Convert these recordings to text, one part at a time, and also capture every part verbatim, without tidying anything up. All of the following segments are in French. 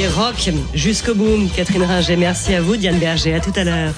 rock jusqu'au bout. Catherine Ringer, merci à vous. Diane Berger, à tout à l'heure.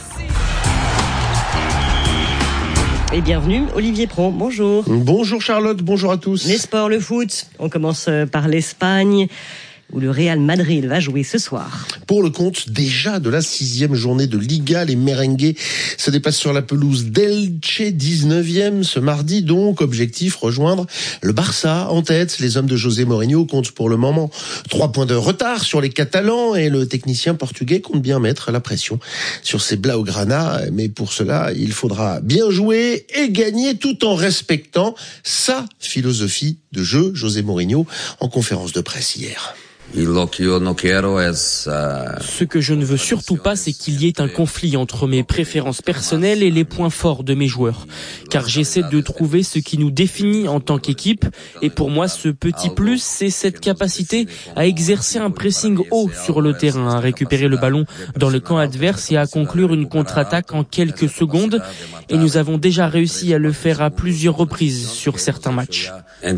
Et bienvenue, Olivier Pron, bonjour. Bonjour Charlotte, bonjour à tous. Les sports, le foot, on commence par l'Espagne, où le Real Madrid va jouer ce soir. Pour le compte déjà de la sixième journée de Liga, les merengues se déplacent sur la pelouse d'Elche, dix-neuvième ce mardi donc. Objectif, rejoindre le Barça en tête. Les hommes de José Mourinho comptent pour le moment trois points de retard sur les Catalans et le technicien portugais compte bien mettre la pression sur ses Blaugrana. Mais pour cela, il faudra bien jouer et gagner tout en respectant sa philosophie de jeu. José Mourinho en conférence de presse hier. Ce que je ne veux surtout pas, c'est qu'il y ait un conflit entre mes préférences personnelles et les points forts de mes joueurs. Car j'essaie de trouver ce qui nous définit en tant qu'équipe. Et pour moi, ce petit plus, c'est cette capacité à exercer un pressing haut sur le terrain, à récupérer le ballon dans le camp adverse et à conclure une contre-attaque en quelques secondes. Et nous avons déjà réussi à le faire à plusieurs reprises sur certains matchs.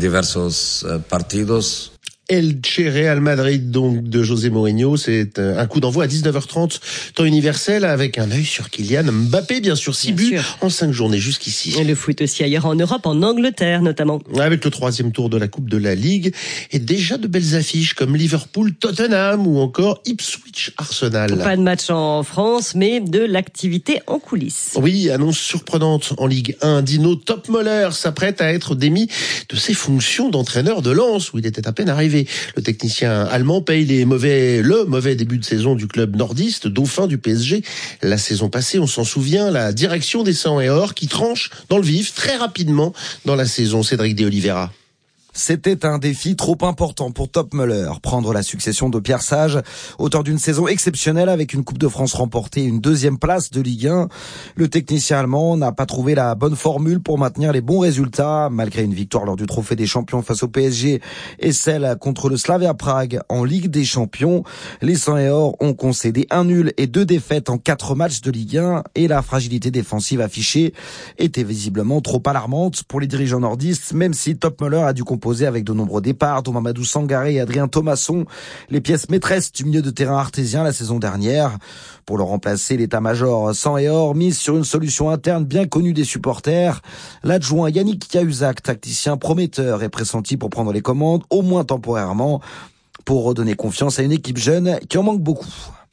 Elche Real Madrid donc de José Mourinho, c'est un coup d'envoi à dix-neuf heures trente temps universel avec un œil sur Kylian Mbappé, bien sûr, six buts en cinq journées jusqu'ici. Et le foot aussi ailleurs en Europe, en Angleterre notamment. Avec le troisième tour de la Coupe de la Ligue et déjà de belles affiches comme Liverpool-Tottenham ou encore Ipswich-Arsenal. Pas de match en France, mais de l'activité en coulisses. Oui, annonce surprenante en Ligue un. Dino Topmöller s'apprête à être démis de ses fonctions d'entraîneur de Lens où il était à peine arrivé. Le technicien allemand paye les mauvais, le mauvais début de saison du club nordiste, dauphin du P S G. La saison passée, on s'en souvient, la direction des Sang et Or qui tranche dans le vif très rapidement dans la saison. Cédric de Oliveira. C'était un défi trop important pour Topmöller, prendre la succession de Pierre Sage, auteur d'une saison exceptionnelle avec une Coupe de France remportée et une deuxième place de Ligue un. Le technicien allemand n'a pas trouvé la bonne formule pour maintenir les bons résultats, malgré une victoire lors du Trophée des Champions face au P S G et celle contre le Slavia Prague en Ligue des Champions. Les Sang et Or ont concédé un nul et deux défaites en quatre matchs de Ligue un et la fragilité défensive affichée était visiblement trop alarmante pour les dirigeants nordistes, même si Topmöller a dû composer avec de nombreux départs, dont Mamadou Sangaré et Adrien Thomasson, les pièces maîtresses du milieu de terrain artésien la saison dernière. Pour le remplacer, l'état-major Sang et Or mise sur une solution interne bien connue des supporters. L'adjoint Yannick Cahuzac, tacticien prometteur, est pressenti pour prendre les commandes, au moins temporairement, pour redonner confiance à une équipe jeune qui en manque beaucoup.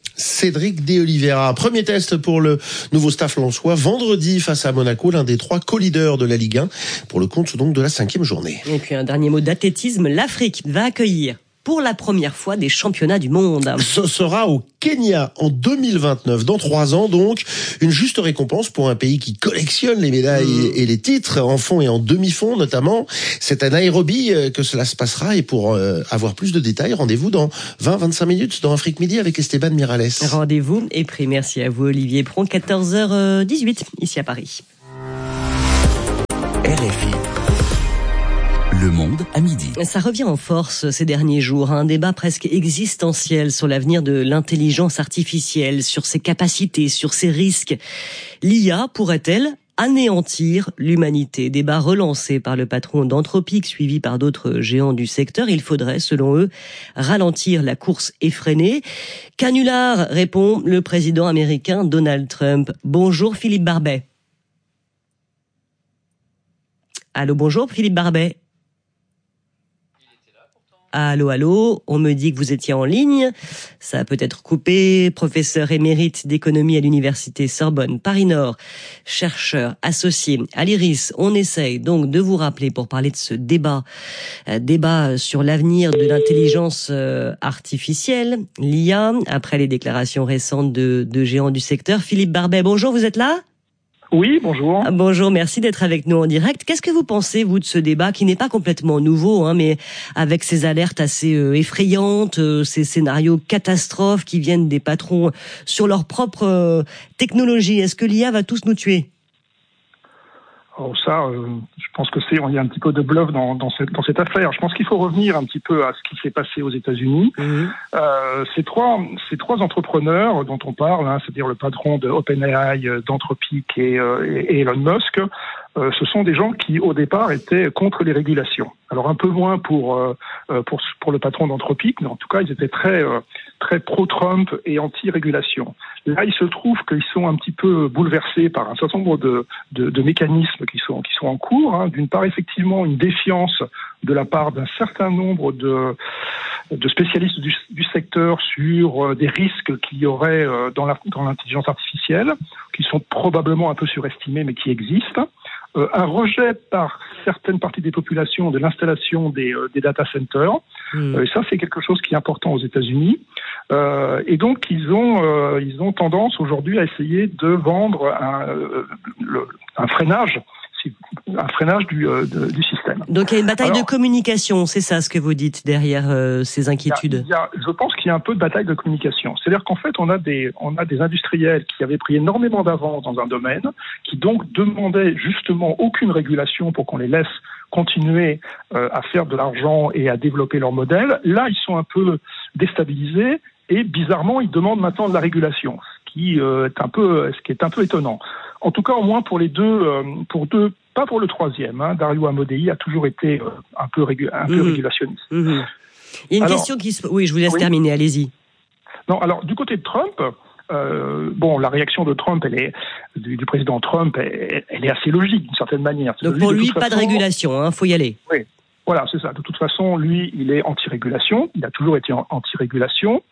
Cédric de Oliveira. Premier test pour le nouveau staff lensois vendredi face à Monaco, l'un des trois co-leaders de la Ligue un, pour le compte donc de la cinquième journée. Et puis un dernier mot d'athlétisme, l'Afrique va accueillir pour la première fois des championnats du monde. Ce sera au Kenya en deux mille vingt-neuf, dans trois ans donc. Une juste récompense pour un pays qui collectionne les médailles mmh. et les titres, en fond et en demi-fond notamment. C'est à Nairobi que cela se passera et pour euh, avoir plus de détails, rendez-vous dans vingt à vingt-cinq minutes dans Afrique Midi avec Esteban Miralles. Rendez-vous est pris. Merci à vous Olivier Pron, quatorze heures dix-huit ici à Paris. R F I. Le Monde à midi. Ça revient en force ces derniers jours, un débat presque existentiel sur l'avenir de l'intelligence artificielle, sur ses capacités, sur ses risques. L'I A pourrait-elle anéantir l'humanité? Débat relancé par le patron d'Anthropic, suivi par d'autres géants du secteur. Il faudrait, selon eux, ralentir la course effrénée. Canular, répond le président américain Donald Trump. Bonjour Philippe Barbet. Allô, bonjour Philippe Barbet. Allô, allô, on me dit que vous étiez en ligne. Ça a peut-être coupé. Professeur émérite d'économie à l'université Sorbonne Paris-Nord, chercheur associé à l'IRIS. On essaye donc de vous rappeler pour parler de ce débat, euh, débat sur l'avenir de l'intelligence euh, artificielle, l'I A, après les déclarations récentes de, de géants du secteur. Philippe Barbet, bonjour, vous êtes là ? Oui, bonjour. Ah, bonjour, merci d'être avec nous en direct. Qu'est-ce que vous pensez, vous, de ce débat qui n'est pas complètement nouveau, hein, mais avec ces alertes assez euh, effrayantes, euh, ces scénarios catastrophes qui viennent des patrons sur leur propre euh, technologie? Est-ce que l'I A va tous nous tuer? Alors ça, euh, je pense que c'est, il y a un petit peu de bluff dans, dans, cette, dans cette affaire. Je pense qu'il faut revenir un petit peu à ce qui s'est passé aux États-Unis. Mmh. Euh, ces trois, ces trois entrepreneurs dont on parle, hein, c'est-à-dire le patron de OpenAI, d'Anthropic et, euh, et Elon Musk, euh, ce sont des gens qui, au départ, étaient contre les régulations. Alors un peu moins pour euh, pour pour le patron d'Anthropic, mais en tout cas, ils étaient très euh, très très pro-Trump et anti-régulation. Là, il se trouve qu'ils sont un petit peu bouleversés par un certain nombre de, de, de mécanismes qui sont, qui sont en cours. Hein. D'une part, effectivement, une défiance de la part d'un certain nombre de, de spécialistes du, du secteur sur euh, des risques qu'il y aurait euh, dans, la, dans l'intelligence artificielle, qui sont probablement un peu surestimés, mais qui existent. Euh, un rejet par certaines parties des populations de l'installation des, euh, des data centers. Mmh. Euh, et ça, c'est quelque chose qui est important aux États-Unis. Euh, et donc, ils ont, euh, ils ont tendance aujourd'hui à essayer de vendre un, euh, le, un freinage, un freinage du, euh, de, du système. Donc, il y a une bataille Alors, de communication, c'est ça ce que vous dites derrière euh, ces inquiétudes. Il y a, il y a, je pense qu'il y a un peu de bataille de communication. C'est-à-dire qu'en fait, on a des, on a des industriels qui avaient pris énormément d'avance dans un domaine, qui donc demandaient justement aucune régulation pour qu'on les laisse continuer euh, à faire de l'argent et à développer leur modèle. Là, ils sont un peu déstabilisés et bizarrement, ils demandent maintenant de la régulation, ce qui euh, est un peu, ce qui est un peu étonnant. En tout cas, au moins pour les deux, euh, pour deux, pas pour le troisième. Hein, Dario Amodei a toujours été euh, un peu, régu- un peu mmh. régulationniste. Mmh. Il y a une alors, question qui se... Oui, je vous laisse oui. terminer, allez-y. Non, alors du côté de Trump, euh, bon, la réaction de Trump, elle est, du, du président Trump, elle, elle est assez logique d'une certaine manière. Donc pour lui, pas façon, de régulation, hein, faut y aller. Oui, voilà, c'est ça. De toute façon, lui, il est anti-régulation. Il a toujours été anti-régulation.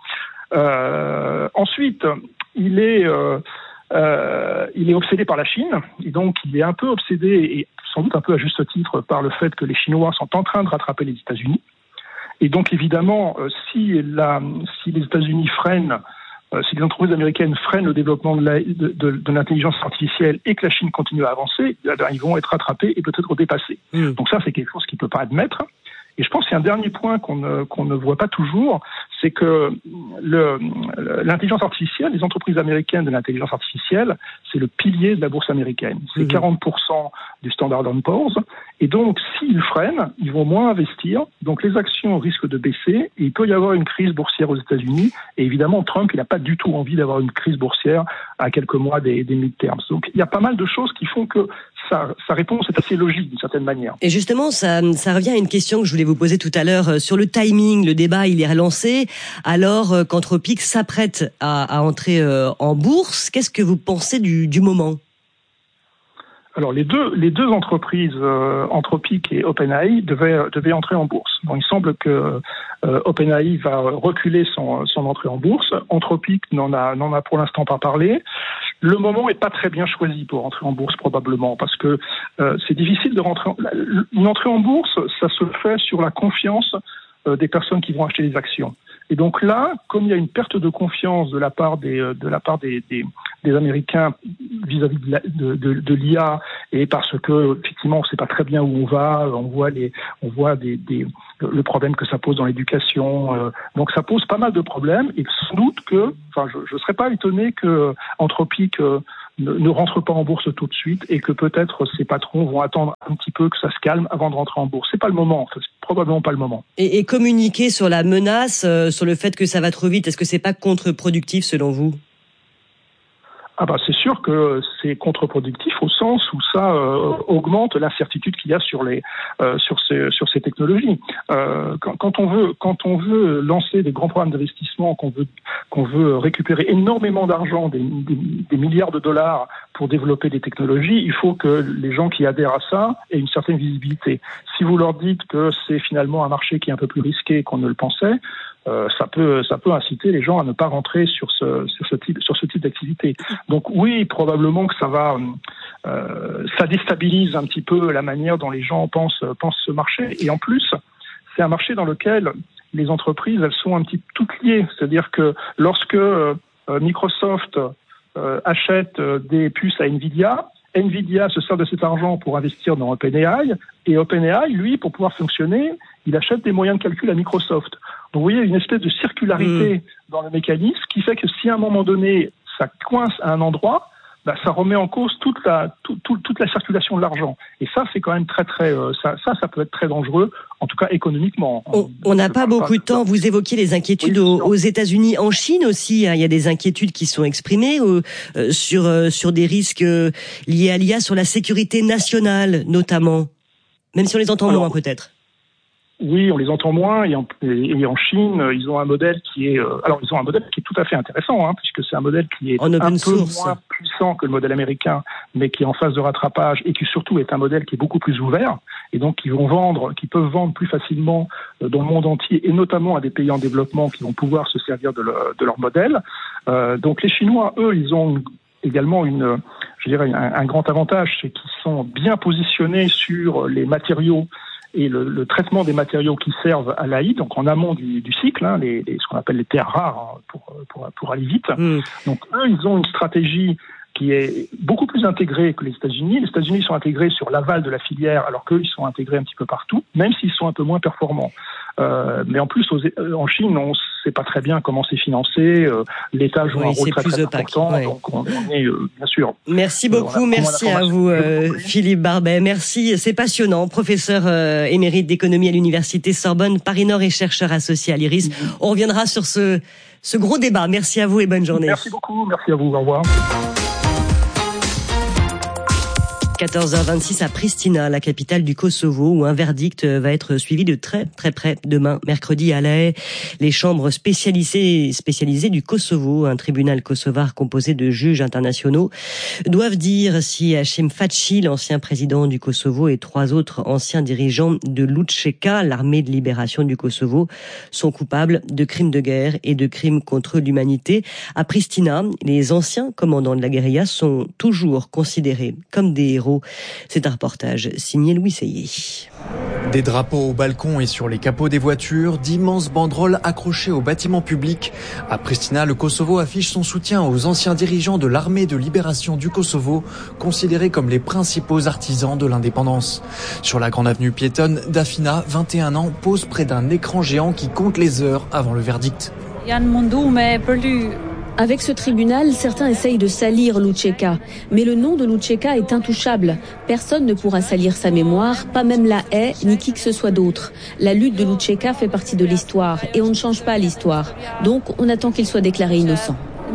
Euh, ensuite, il est... Euh, Euh, il est obsédé par la Chine, et donc il est un peu obsédé, et sans doute un peu à juste titre, par le fait que les Chinois sont en train de rattraper les États-Unis. Et donc évidemment, euh, si, la, si les États-Unis freinent, euh, si les entreprises américaines freinent le développement de, la, de, de, de l'intelligence artificielle et que la Chine continue à avancer, eh bien, ils vont être rattrapés et peut-être dépassés. Mmh. Donc ça, c'est quelque chose qu'il ne peut pas admettre. Et je pense qu'il y a un dernier point qu'on ne, qu'on ne voit pas toujours, c'est que le, l'intelligence artificielle, les entreprises américaines de l'intelligence artificielle, c'est le pilier de la bourse américaine. C'est mmh. quarante pour cent du Standard and Poor's. Et donc, s'ils freinent, ils vont moins investir. Donc, les actions risquent de baisser. Et il peut y avoir une crise boursière aux États-Unis. Et évidemment, Trump, il n'a pas du tout envie d'avoir une crise boursière à quelques mois des, des midterms. Donc, il y a pas mal de choses qui font que sa, sa réponse est assez logique d'une certaine manière. Et justement, ça, ça revient à une question que je voulais vous poser tout à l'heure sur le timing. Le débat, il est relancé alors qu'Anthropic s'apprête à, à entrer en bourse. Qu'est-ce que vous pensez du, du moment ? Alors les deux les deux entreprises euh, Anthropic et OpenAI devaient devaient entrer en bourse. Bon, il semble que euh, OpenAI va reculer son son entrée en bourse. Anthropic n'en a n'en a pour l'instant pas parlé. Le moment est pas très bien choisi pour entrer en bourse probablement parce que euh, c'est difficile de rentrer en, une entrée en bourse, ça se fait sur la confiance euh, des personnes qui vont acheter des actions. Et donc là, comme il y a une perte de confiance de la part des de la part des des, des Américains vis-à-vis de, la, de, de, de l'I A, et parce que effectivement on ne sait pas très bien où on va, on voit les on voit des, des le problème que ça pose dans l'éducation, euh, donc ça pose pas mal de problèmes. Et sans doute que, enfin, je ne serais pas étonné que Anthropic euh, ne, ne rentre pas en bourse tout de suite et que peut-être ces patrons vont attendre un petit peu que ça se calme avant de rentrer en bourse. C'est pas le moment, c'est probablement pas le moment. Et, et communiquer sur la menace, euh, sur le fait que ça va trop vite, est-ce que c'est pas contre-productif selon vous ? Ah bah c'est sûr que c'est contre-productif au sens où ça euh, augmente l'incertitude qu'il y a sur les euh, sur ces sur ces technologies. Euh, quand, quand on veut quand on veut lancer des grands programmes d'investissement, qu'on veut qu'on veut récupérer énormément d'argent, des, des, des milliards de dollars pour développer des technologies, il faut que les gens qui adhèrent à ça aient une certaine visibilité. Si vous leur dites que c'est finalement un marché qui est un peu plus risqué qu'on ne le pensait, Euh, ça peut ça peut inciter les gens à ne pas rentrer sur ce sur ce type sur ce type d'activité. Donc oui, probablement que ça va euh, ça déstabilise un petit peu la manière dont les gens pensent pensent ce marché. Et en plus, c'est un marché dans lequel les entreprises elles sont un petit toutes liées. C'est-à-dire que lorsque euh, Microsoft euh, achète des puces à Nvidia, Nvidia se sert de cet argent pour investir dans OpenAI, et OpenAI, lui, pour pouvoir fonctionner, il achète des moyens de calcul à Microsoft. Donc vous voyez, une espèce de circularité mmh. dans le mécanisme qui fait que si à un moment donné, ça coince à un endroit, bah, ça remet en cause toute la, tout, tout, toute la circulation de l'argent. Et ça, c'est quand même très, très, euh, ça, ça, ça peut être très dangereux, en tout cas économiquement. On n'a pas beaucoup de temps. Vous évoquiez les inquiétudes oui, aux, aux États-Unis, en Chine aussi. Hein, il y a des inquiétudes qui sont exprimées euh, sur euh, sur des risques euh, liés à l'I A, sur la sécurité nationale notamment, même si on les entend Alors, moins peut-être. Oui, on les entend moins et en, et en Chine, ils ont un modèle qui est euh, alors ils ont un modèle qui est tout à fait intéressant hein, puisque c'est un modèle qui est en un peu source. moins puissant que le modèle américain, mais qui est en phase de rattrapage et qui surtout est un modèle qui est beaucoup plus ouvert et donc qui vont vendre, qui peuvent vendre plus facilement dans le monde entier et notamment à des pays en développement qui vont pouvoir se servir de, le, de leur modèle. Euh, donc les Chinois, eux, ils ont une, également une, je dirais, un, un grand avantage, c'est qu'ils sont bien positionnés sur les matériaux et le, le traitement des matériaux qui servent à l'A I, donc en amont du, du cycle, hein, les, les, ce qu'on appelle les terres rares, hein, pour, pour, pour aller vite. Mmh. Donc eux, ils ont une stratégie qui est beaucoup plus intégrée que les États-Unis. Les États-Unis sont intégrés sur l'aval de la filière, alors qu'eux, ils sont intégrés un petit peu partout, même s'ils sont un peu moins performants. Euh, mais en plus, aux, en Chine, on ne sait pas très bien comment c'est financé. Euh, L'État joue oui, un rôle très, très important. Ouais. Donc, on, on est euh, bien sûr. Merci beaucoup. Euh, merci à vous, euh, Philippe Barbet. Merci. C'est passionnant. Professeur euh, émérite d'économie à l'Université Sorbonne, Paris-Nord et chercheur associé à l'I R I S. Mmh. On reviendra sur ce, ce gros débat. Merci à vous et bonne journée. Merci beaucoup. Merci à vous. Au revoir. quatorze heures vingt-six à Pristina, la capitale du Kosovo, où un verdict va être suivi de très très près demain, mercredi à La Haye. Les chambres spécialisées, spécialisées du Kosovo, un tribunal kosovar composé de juges internationaux, doivent dire si Hashim Thaçi, l'ancien président du Kosovo, et trois autres anciens dirigeants de l'U C K, l'armée de libération du Kosovo, sont coupables de crimes de guerre et de crimes contre l'humanité. À Pristina, les anciens commandants de la guérilla sont toujours considérés comme des héros. C'est un reportage signé Louis Seyé. Des drapeaux au balcon et sur les capots des voitures, d'immenses banderoles accrochées aux bâtiments publics. À Pristina, le Kosovo affiche son soutien aux anciens dirigeants de l'armée de libération du Kosovo, considérés comme les principaux artisans de l'indépendance. Sur la grande avenue piétonne, Dafina, vingt et un ans, pose près d'un écran géant qui compte les heures avant le verdict. Avec ce tribunal, certains essayent de salir l'U C K. Mais le nom de l'U C K est intouchable. Personne ne pourra salir sa mémoire, pas même La Haye, ni qui que ce soit d'autre. La lutte de l'U C K fait partie de l'histoire, et on ne change pas l'histoire. Donc, on attend qu'il soit déclaré innocent.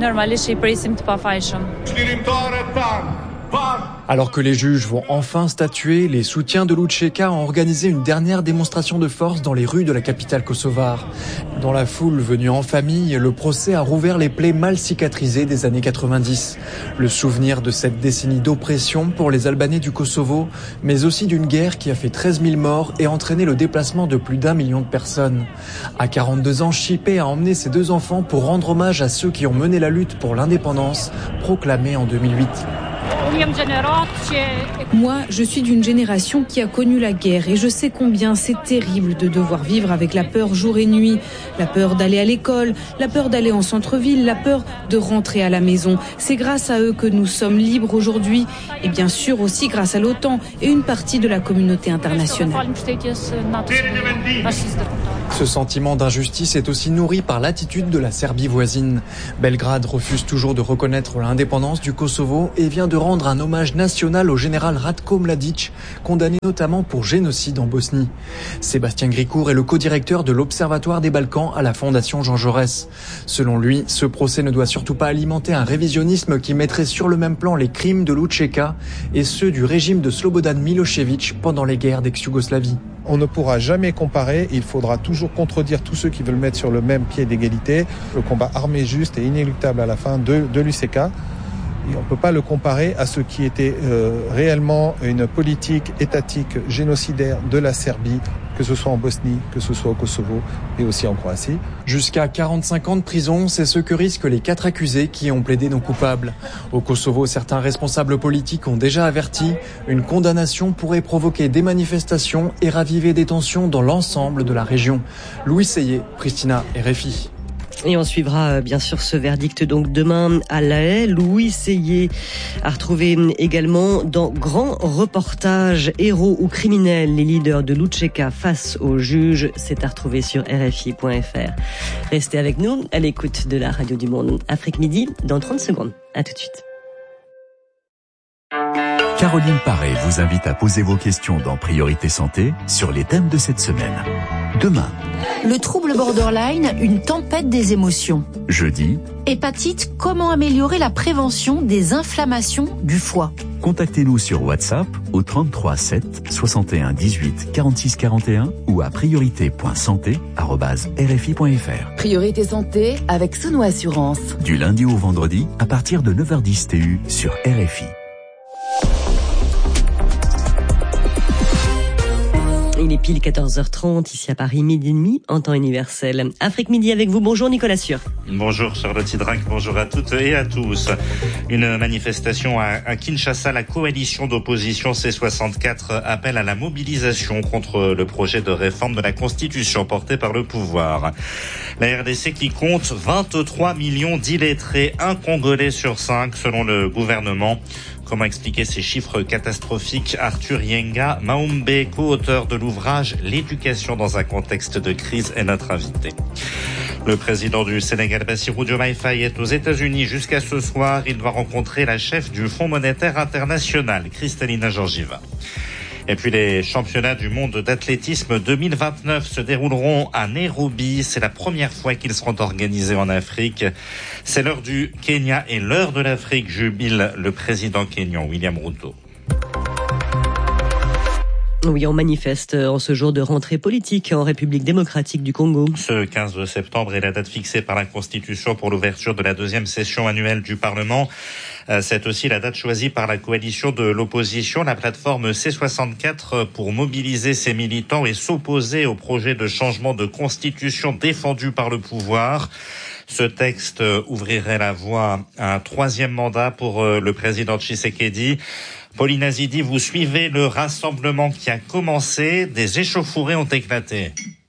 Alors que les juges vont enfin statuer, les soutiens de l'U C K ont organisé une dernière démonstration de force dans les rues de la capitale kosovare. Dans la foule venue en famille, le procès a rouvert les plaies mal cicatrisées des années quatre-vingt-dix. Le souvenir de cette décennie d'oppression pour les Albanais du Kosovo, mais aussi d'une guerre qui a fait treize mille morts et entraîné le déplacement de plus d'un million de personnes. À quarante-deux ans, Shipé a emmené ses deux enfants pour rendre hommage à ceux qui ont mené la lutte pour l'indépendance, proclamée en deux mille huit. Moi, je suis d'une génération qui a connu la guerre et je sais combien c'est terrible de devoir vivre avec la peur jour et nuit, la peur d'aller à l'école, la peur d'aller en centre-ville, la peur de rentrer à la maison. C'est grâce à eux que nous sommes libres aujourd'hui et bien sûr aussi grâce à l'OTAN et une partie de la communauté internationale. Ce sentiment d'injustice est aussi nourri par l'attitude de la Serbie voisine. Belgrade refuse toujours de reconnaître l'indépendance du Kosovo et vient de rendre un hommage national au général Ratko Mladic, condamné notamment pour génocide en Bosnie. Sébastien Gricourt est le co-directeur de l'Observatoire des Balkans à la Fondation Jean Jaurès. Selon lui, ce procès ne doit surtout pas alimenter un révisionnisme qui mettrait sur le même plan les crimes de l'U C K et ceux du régime de Slobodan Milošević pendant les guerres d'ex-Yougoslavie. On ne pourra jamais comparer, il faudra toujours contredire tous ceux qui veulent mettre sur le même pied d'égalité le combat armé juste et inéluctable à la fin de, de l'U C K. Et on ne peut pas le comparer à ce qui était euh, réellement une politique étatique génocidaire de la Serbie, que ce soit en Bosnie, que ce soit au Kosovo et aussi en Croatie. Jusqu'à quarante-cinq ans de prison, c'est ce que risquent les quatre accusés qui ont plaidé non coupables. Au Kosovo, certains responsables politiques ont déjà averti, une condamnation pourrait provoquer des manifestations et raviver des tensions dans l'ensemble de la région. Louis Seyé, Pristina, R F I. Et on suivra bien sûr ce verdict donc demain à La Haye. Louis Seyé a retrouvé également dans Grand Reportage héros ou criminels, les leaders de l'U C K face aux juges. C'est à retrouver sur R F I point F R. Restez avec nous à l'écoute de la Radio du Monde. Afrique Midi dans trente secondes. À tout de suite. Caroline Paré vous invite à poser vos questions dans Priorité Santé sur les thèmes de cette semaine. Demain. Le trouble borderline, une tempête des émotions. Jeudi. Hépatite, comment améliorer la prévention des inflammations du foie. Contactez-nous sur WhatsApp au trente-trois sept soixante et un dix-huit quarante-six quarante et un ou à priorité point santé arobase r f i point f r. Priorité santé avec Souno Assurance. Du lundi au vendredi à partir de neuf heures dix T U sur R F I. Il est pile quatorze heures trente, ici à Paris, midi et demi, en temps universel. Afrique Midi avec vous, bonjour Nicolas Sûr. Bonjour Charlotte Hydrac, bonjour à toutes et à tous. Une manifestation à, à Kinshasa, la coalition d'opposition C soixante-quatre appelle à la mobilisation contre le projet de réforme de la Constitution porté par le pouvoir. La R D C qui compte vingt-trois millions d'illettrés, un Congolais sur cinq selon le gouvernement. Comment expliquer ces chiffres catastrophiques? Arthur Yenga Maoumbe, co-auteur de l'ouvrage « L'éducation dans un contexte de crise » est notre invité. Le président du Sénégal, Bassirou Diomaye Faye, est aux États-Unis jusqu'à ce soir. Il doit rencontrer la chef du Fonds monétaire international, Kristalina Georgieva. Et puis les championnats du monde d'athlétisme deux mille vingt-neuf se dérouleront à Nairobi. C'est la première fois qu'ils seront organisés en Afrique. C'est l'heure du Kenya et l'heure de l'Afrique, jubile le président kényan William Ruto. Oui, on manifeste en ce jour de rentrée politique en République démocratique du Congo. Ce quinze septembre est la date fixée par la Constitution pour l'ouverture de la deuxième session annuelle du Parlement. C'est aussi la date choisie par la coalition de l'opposition, la plateforme C soixante-quatre, pour mobiliser ses militants et s'opposer au projet de changement de constitution défendu par le pouvoir. Ce texte ouvrirait la voie à un troisième mandat pour le président Tshisekedi. Pauline Azidi, vous suivez le rassemblement qui a commencé. Des échauffourées ont éclaté.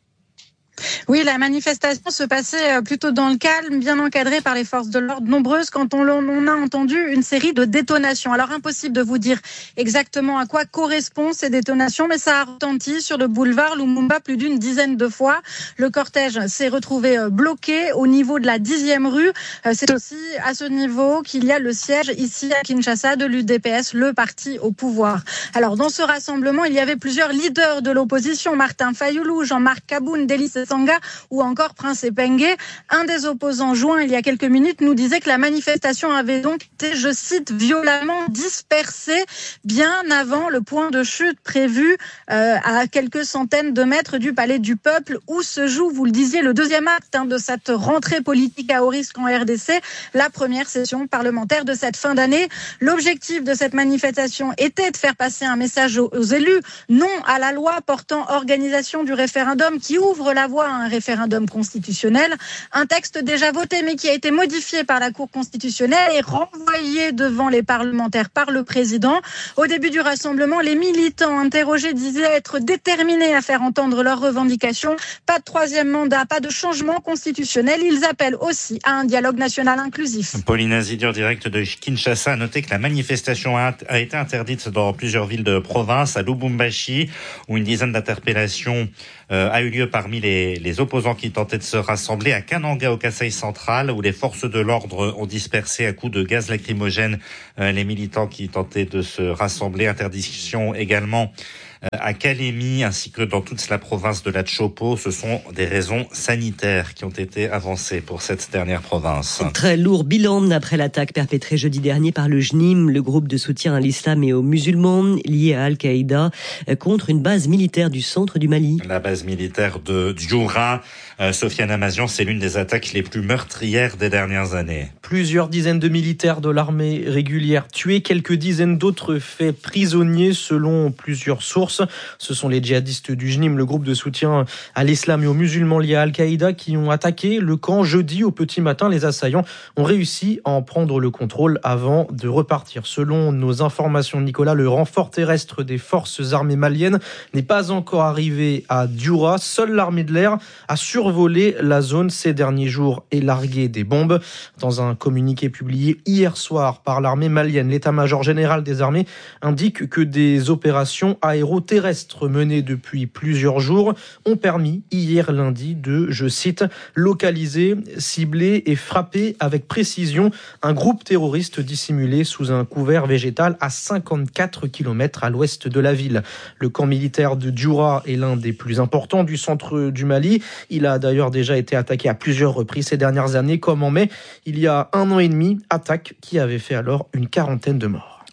Oui, la manifestation se passait plutôt dans le calme, bien encadrée par les forces de l'ordre nombreuses quand on, on a entendu une série de détonations. Alors impossible de vous dire exactement à quoi correspondent ces détonations, mais ça a retenti sur le boulevard Lumumba plus d'une dizaine de fois. Le cortège s'est retrouvé bloqué au niveau de la dixième rue. C'est aussi à ce niveau qu'il y a le siège ici à Kinshasa de l'U D P S, le parti au pouvoir. Alors dans ce rassemblement, il y avait plusieurs leaders de l'opposition, Martin Fayoulou, Jean-Marc Kaboun, Délice Sanga ou encore Prince Epenge. Un des opposants joints il y a quelques minutes nous disait que la manifestation avait donc été, je cite, violemment dispersée bien avant le point de chute prévu euh, à quelques centaines de mètres du Palais du Peuple où se joue, vous le disiez, le deuxième acte hein, de cette rentrée politique à haut risque en R D C, la première session parlementaire de cette fin d'année. L'objectif de cette manifestation était de faire passer un message aux, aux élus, non à la loi portant organisation du référendum qui ouvre la voie à un référendum constitutionnel, un texte déjà voté mais qui a été modifié par la Cour constitutionnelle et renvoyé devant les parlementaires par le président. Au début du rassemblement, les militants interrogés disaient être déterminés à faire entendre leurs revendications. Pas de troisième mandat, pas de changement constitutionnel. Ils appellent aussi à un dialogue national inclusif. Pauline Azidi en direct de Kinshasa a noté que la manifestation a, a été interdite dans plusieurs villes de province, à Lubumbashi, où une dizaine d'interpellations euh, a eu lieu parmi les, les opposants qui tentaient de se rassembler, à Kananga au Kasaï central, où les forces de l'ordre ont dispersé à coups de gaz lacrymogène euh, les militants qui tentaient de se rassembler. Interdiction également à Kalemi ainsi que dans toute la province de la Tshopo. Ce sont des raisons sanitaires qui ont été avancées pour cette dernière province. Très lourd bilan après l'attaque perpétrée jeudi dernier par le J N I M, le groupe de soutien à l'islam et aux musulmans lié à Al-Qaïda, contre une base militaire du centre du Mali. La base militaire de Djoura, euh, Sofiane Amazian, c'est l'une des attaques les plus meurtrières des dernières années. Plusieurs dizaines de militaires de l'armée régulière tués, quelques dizaines d'autres faits prisonniers selon plusieurs sources. Ce sont les djihadistes du J N I M, le groupe de soutien à l'islam et aux musulmans liés à Al-Qaïda, qui ont attaqué le camp jeudi au petit matin. Les assaillants ont réussi à en prendre le contrôle avant de repartir. Selon nos informations, Nicolas, le renfort terrestre des forces armées maliennes n'est pas encore arrivé à Djoura. Seule l'armée de l'air a survolé la zone ces derniers jours et largué des bombes. Dans un communiqué publié hier soir par l'armée malienne, l'état-major général des armées indique que des opérations aéroterrestres menées depuis plusieurs jours ont permis hier lundi de, je cite, localiser, cibler et frapper avec précision un groupe terroriste dissimulé sous un couvert végétal à cinquante-quatre kilomètres à l'ouest de la ville. Le camp militaire de Djoura est l'un des plus importants du centre du Mali. Il a d'ailleurs déjà été attaqué à plusieurs reprises ces dernières années, comme en mai, il y a un an et demi, attaque qui avait fait alors une quarantaine de morts.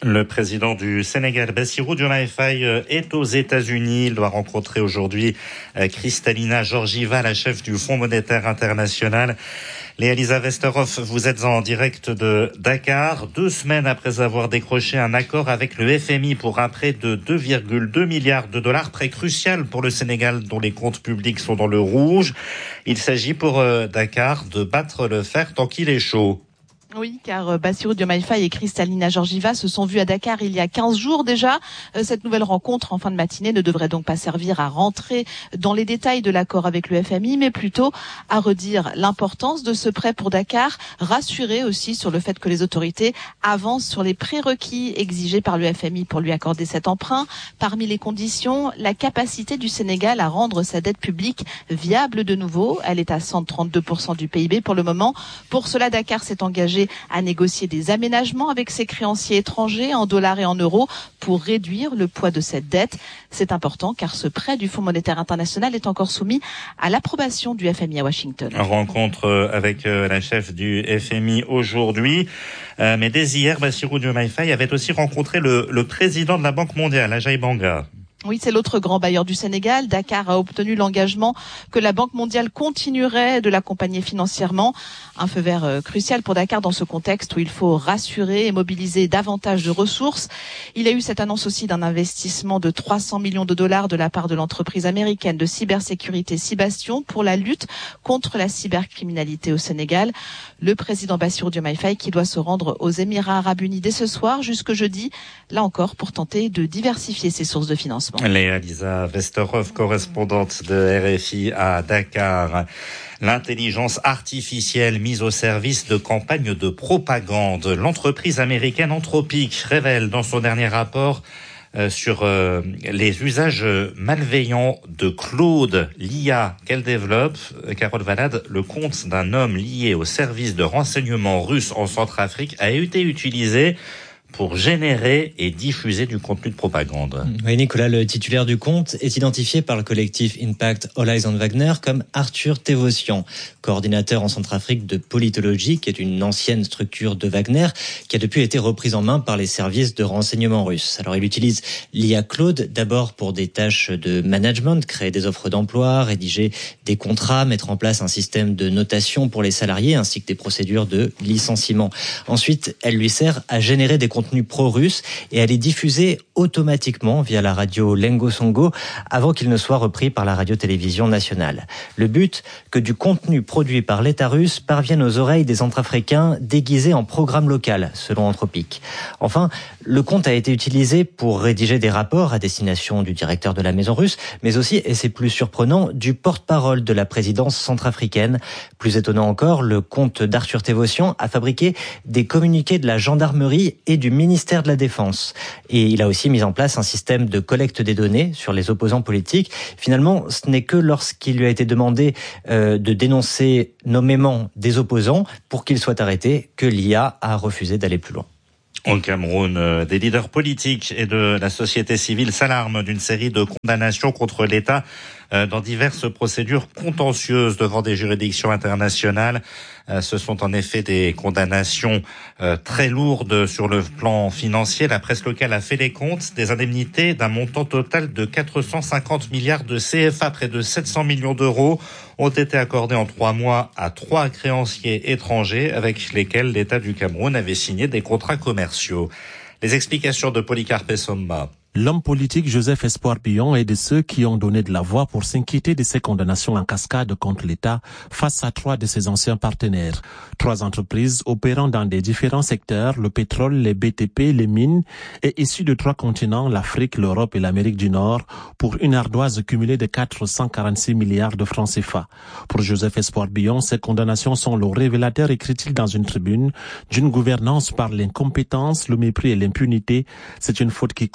Le président du Sénégal, Bassirou Diomaye Faye, est aux États-Unis. Il doit rencontrer aujourd'hui Kristalina Georgieva, la chef du Fonds monétaire international. Léa-Lisa Vesterhoff, vous êtes en direct de Dakar, deux semaines après avoir décroché un accord avec le F M I pour un prêt de deux virgule deux milliards de dollars, prêt crucial pour le Sénégal dont les comptes publics sont dans le rouge. Il s'agit pour Dakar de battre le fer tant qu'il est chaud. Oui, car Bassirou Diomaye Faye et Kristalina Georgieva se sont vus à Dakar il y a quinze jours déjà. Cette nouvelle rencontre en fin de matinée ne devrait donc pas servir à rentrer dans les détails de l'accord avec le F M I, mais plutôt à redire l'importance de ce prêt pour Dakar, rassurer aussi sur le fait que les autorités avancent sur les prérequis exigés par le F M I pour lui accorder cet emprunt. Parmi les conditions, la capacité du Sénégal à rendre sa dette publique viable de nouveau. Elle est à cent trente-deux pour cent du P I B pour le moment. Pour cela, Dakar s'est engagé à négocier des aménagements avec ses créanciers étrangers en dollars et en euros pour réduire le poids de cette dette. C'est important car ce prêt du Fonds monétaire international est encore soumis à l'approbation du F M I à Washington. Rencontre avec la chef du F M I aujourd'hui. Euh, mais dès hier, Bassirou Diomaye Faye avait aussi rencontré le, le président de la Banque mondiale, Ajay Banga. Oui, c'est l'autre grand bailleur du Sénégal. Dakar a obtenu l'engagement que la Banque mondiale continuerait de l'accompagner financièrement. Un feu vert euh, crucial pour Dakar dans ce contexte où il faut rassurer et mobiliser davantage de ressources. Il y a eu cette annonce aussi d'un investissement de trois cents millions de dollars de la part de l'entreprise américaine de cybersécurité Cybastion pour la lutte contre la cybercriminalité au Sénégal. Le président Bassirou Diomaye Faye qui doit se rendre aux Émirats arabes unis dès ce soir jusque jeudi, là encore pour tenter de diversifier ses sources de financement. Léa-Lisa Vesterhoff, correspondante de R F I à Dakar. L'intelligence artificielle mise au service de campagnes de propagande. L'entreprise américaine Anthropic révèle dans son dernier rapport euh, sur euh, les usages malveillants de Claude, l'I A qu'elle développe. Carole Valade, le compte d'un homme lié au service de renseignement russe en Centrafrique a été utilisé pour générer et diffuser du contenu de propagande. Oui, Nicolas, le titulaire du compte est identifié par le collectif Impact All Eyes on Wagner comme Arthur Tevosian, coordinateur en Centrafrique de politologie, qui est une ancienne structure de Wagner, qui a depuis été reprise en main par les services de renseignement russes. Alors, il utilise l'I A Claude d'abord pour des tâches de management, créer des offres d'emploi, rédiger des contrats, mettre en place un système de notation pour les salariés, ainsi que des procédures de licenciement. Ensuite, elle lui sert à générer des contenus pro-russes et à les diffuser automatiquement via la radio Lengo Songo avant qu'il ne soit repris par la radio-télévision nationale. Le but, que du contenu produit par l'État russe parvienne aux oreilles des Centrafricains déguisés en programme local, selon Anthropic. Enfin, le compte a été utilisé pour rédiger des rapports à destination du directeur de la maison russe, mais aussi, et c'est plus surprenant, du porte-parole de la présidence centrafricaine. Plus étonnant encore, le compte d'Arthur Tevosian a fabriqué des communiqués de la gendarmerie et du ministère de la Défense. Et il a aussi mis en place un système de collecte des données sur les opposants politiques. Finalement, ce n'est que lorsqu'il lui a été demandé euh, de dénoncer nommément des opposants pour qu'il soit arrêté que l'I A a refusé d'aller plus loin. Au Cameroun, des leaders politiques et de la société civile s'alarment d'une série de condamnations contre l'État dans diverses procédures contentieuses devant des juridictions internationales. Ce sont en effet des condamnations très lourdes sur le plan financier. La presse locale a fait les comptes. Des indemnités d'un montant total de quatre cent cinquante milliards de C F A, près de sept cents millions d'euros, ont été accordés en trois mois à trois créanciers étrangers avec lesquels l'État du Cameroun avait signé des contrats commerciaux. Les explications de Polycarpe Somma. L'homme politique Joseph Espoir Bion est de ceux qui ont donné de la voix pour s'inquiéter de ces condamnations en cascade contre l'État face à trois de ses anciens partenaires. Trois entreprises opérant dans des différents secteurs, le pétrole, les B T P, les mines, et issues de trois continents, l'Afrique, l'Europe et l'Amérique du Nord, pour une ardoise cumulée de quatre cent quarante-six milliards de francs C F A. Pour Joseph Espoir Bion, ces condamnations sont le révélateur, écrit-il dans une tribune, d'une gouvernance par l'incompétence, le mépris et l'impunité. C'est une faute qui coûte des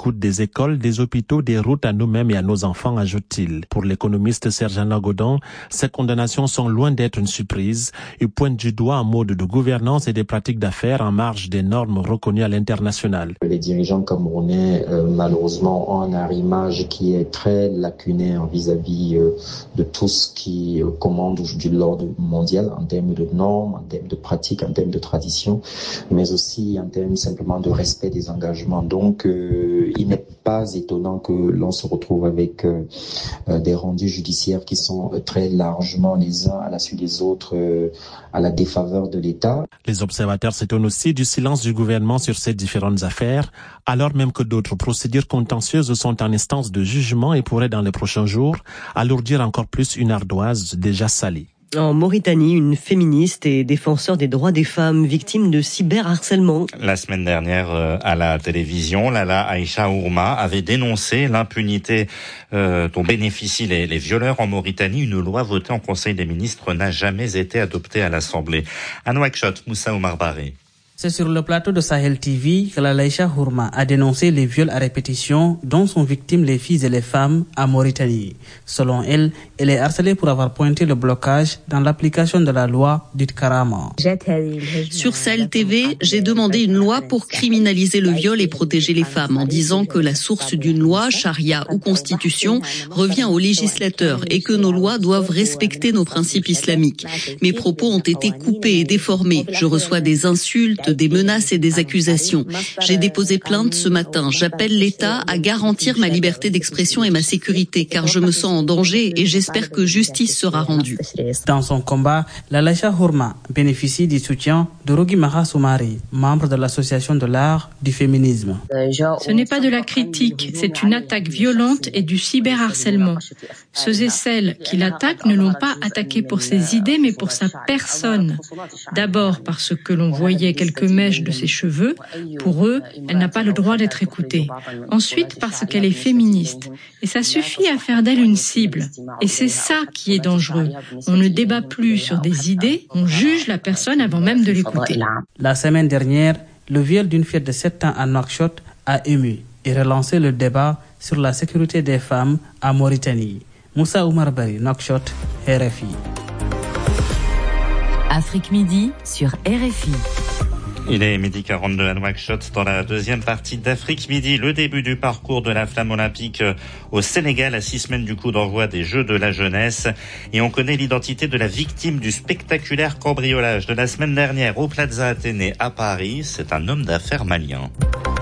écoles, des hôpitaux, des routes à nous-mêmes et à nos enfants, ajoute-t-il. Pour l'économiste Serge-Alain Godon, ces condamnations sont loin d'être une surprise. Il pointe du doigt un mode de gouvernance et des pratiques d'affaires en marge des normes reconnues à l'international. Les dirigeants camerounais, euh, malheureusement, ont un arrimage qui est très lacunaire vis-à-vis euh, de tout ce qui euh, commande aujourd'hui l'ordre mondial en termes de normes, en termes de pratiques, en termes de traditions, mais aussi en termes simplement de respect des engagements. Donc, euh, il n'est pas étonnant que l'on se retrouve avec euh, euh, des rendus judiciaires qui sont euh, très largement les uns à la suite des autres euh, à la défaveur de l'État. Les observateurs s'étonnent aussi du silence du gouvernement sur ces différentes affaires, alors même que d'autres procédures contentieuses sont en instance de jugement et pourraient dans les prochains jours alourdir encore plus une ardoise déjà salie. En Mauritanie, une féministe et défenseur des droits des femmes victimes de cyberharcèlement. La semaine dernière, euh, à la télévision, Lala Aïcha Ourma avait dénoncé l'impunité euh, dont bénéficient les, les violeurs en Mauritanie. Une loi votée en Conseil des ministres n'a jamais été adoptée à l'Assemblée. À Nouakchott, Moussa Oumar Baré. C'est sur le plateau de Sahel T V que Lala Aïcha Ourma a dénoncé les viols à répétition dont sont victimes les filles et les femmes à Mauritanie. Selon elle, elle est harcelée pour avoir pointé le blocage dans l'application de la loi dite Karama. Sur Sahel T V, j'ai demandé une loi pour criminaliser le viol et protéger les femmes en disant que la source d'une loi, charia ou constitution, revient aux législateurs et que nos lois doivent respecter nos principes islamiques. Mes propos ont été coupés et déformés. Je reçois des insultes, des menaces et des accusations. J'ai déposé plainte ce matin. J'appelle l'État à garantir ma liberté d'expression et ma sécurité, car je me sens en danger et j'espère que justice sera rendue. Dans son combat, Lala Aïcha Ourma bénéficie du soutien de Rogi Maha Soumari, membre de l'association de l'art du féminisme. Ce n'est pas de la critique, c'est une attaque violente et du cyberharcèlement. Ceux et celles qui l'attaquent ne l'ont pas attaqué pour ses idées, mais pour sa personne. D'abord parce que l'on voyait quelques mèches de ses cheveux. Pour eux, elle n'a pas le droit d'être écoutée. Ensuite, parce qu'elle est féministe. Et ça suffit à faire d'elle une cible. Et c'est ça qui est dangereux. On ne débat plus sur des idées, on juge la personne avant même de l'écouter. La semaine dernière, le viol d'une fille de sept ans à Nouakchott a ému et relancé le débat sur la sécurité des femmes à Mauritanie. Moussa Oumar Bari, Nouakchott, R F I. Afrique Midi sur R F I. Il est midi quarante-deux à Nouakchott dans la deuxième partie d'Afrique Midi. Le début du parcours de la flamme olympique au Sénégal à six semaines du coup d'envoi des Jeux de la jeunesse. Et on connaît l'identité de la victime du spectaculaire cambriolage de la semaine dernière au Plaza Athénée à Paris. C'est un homme d'affaires malien.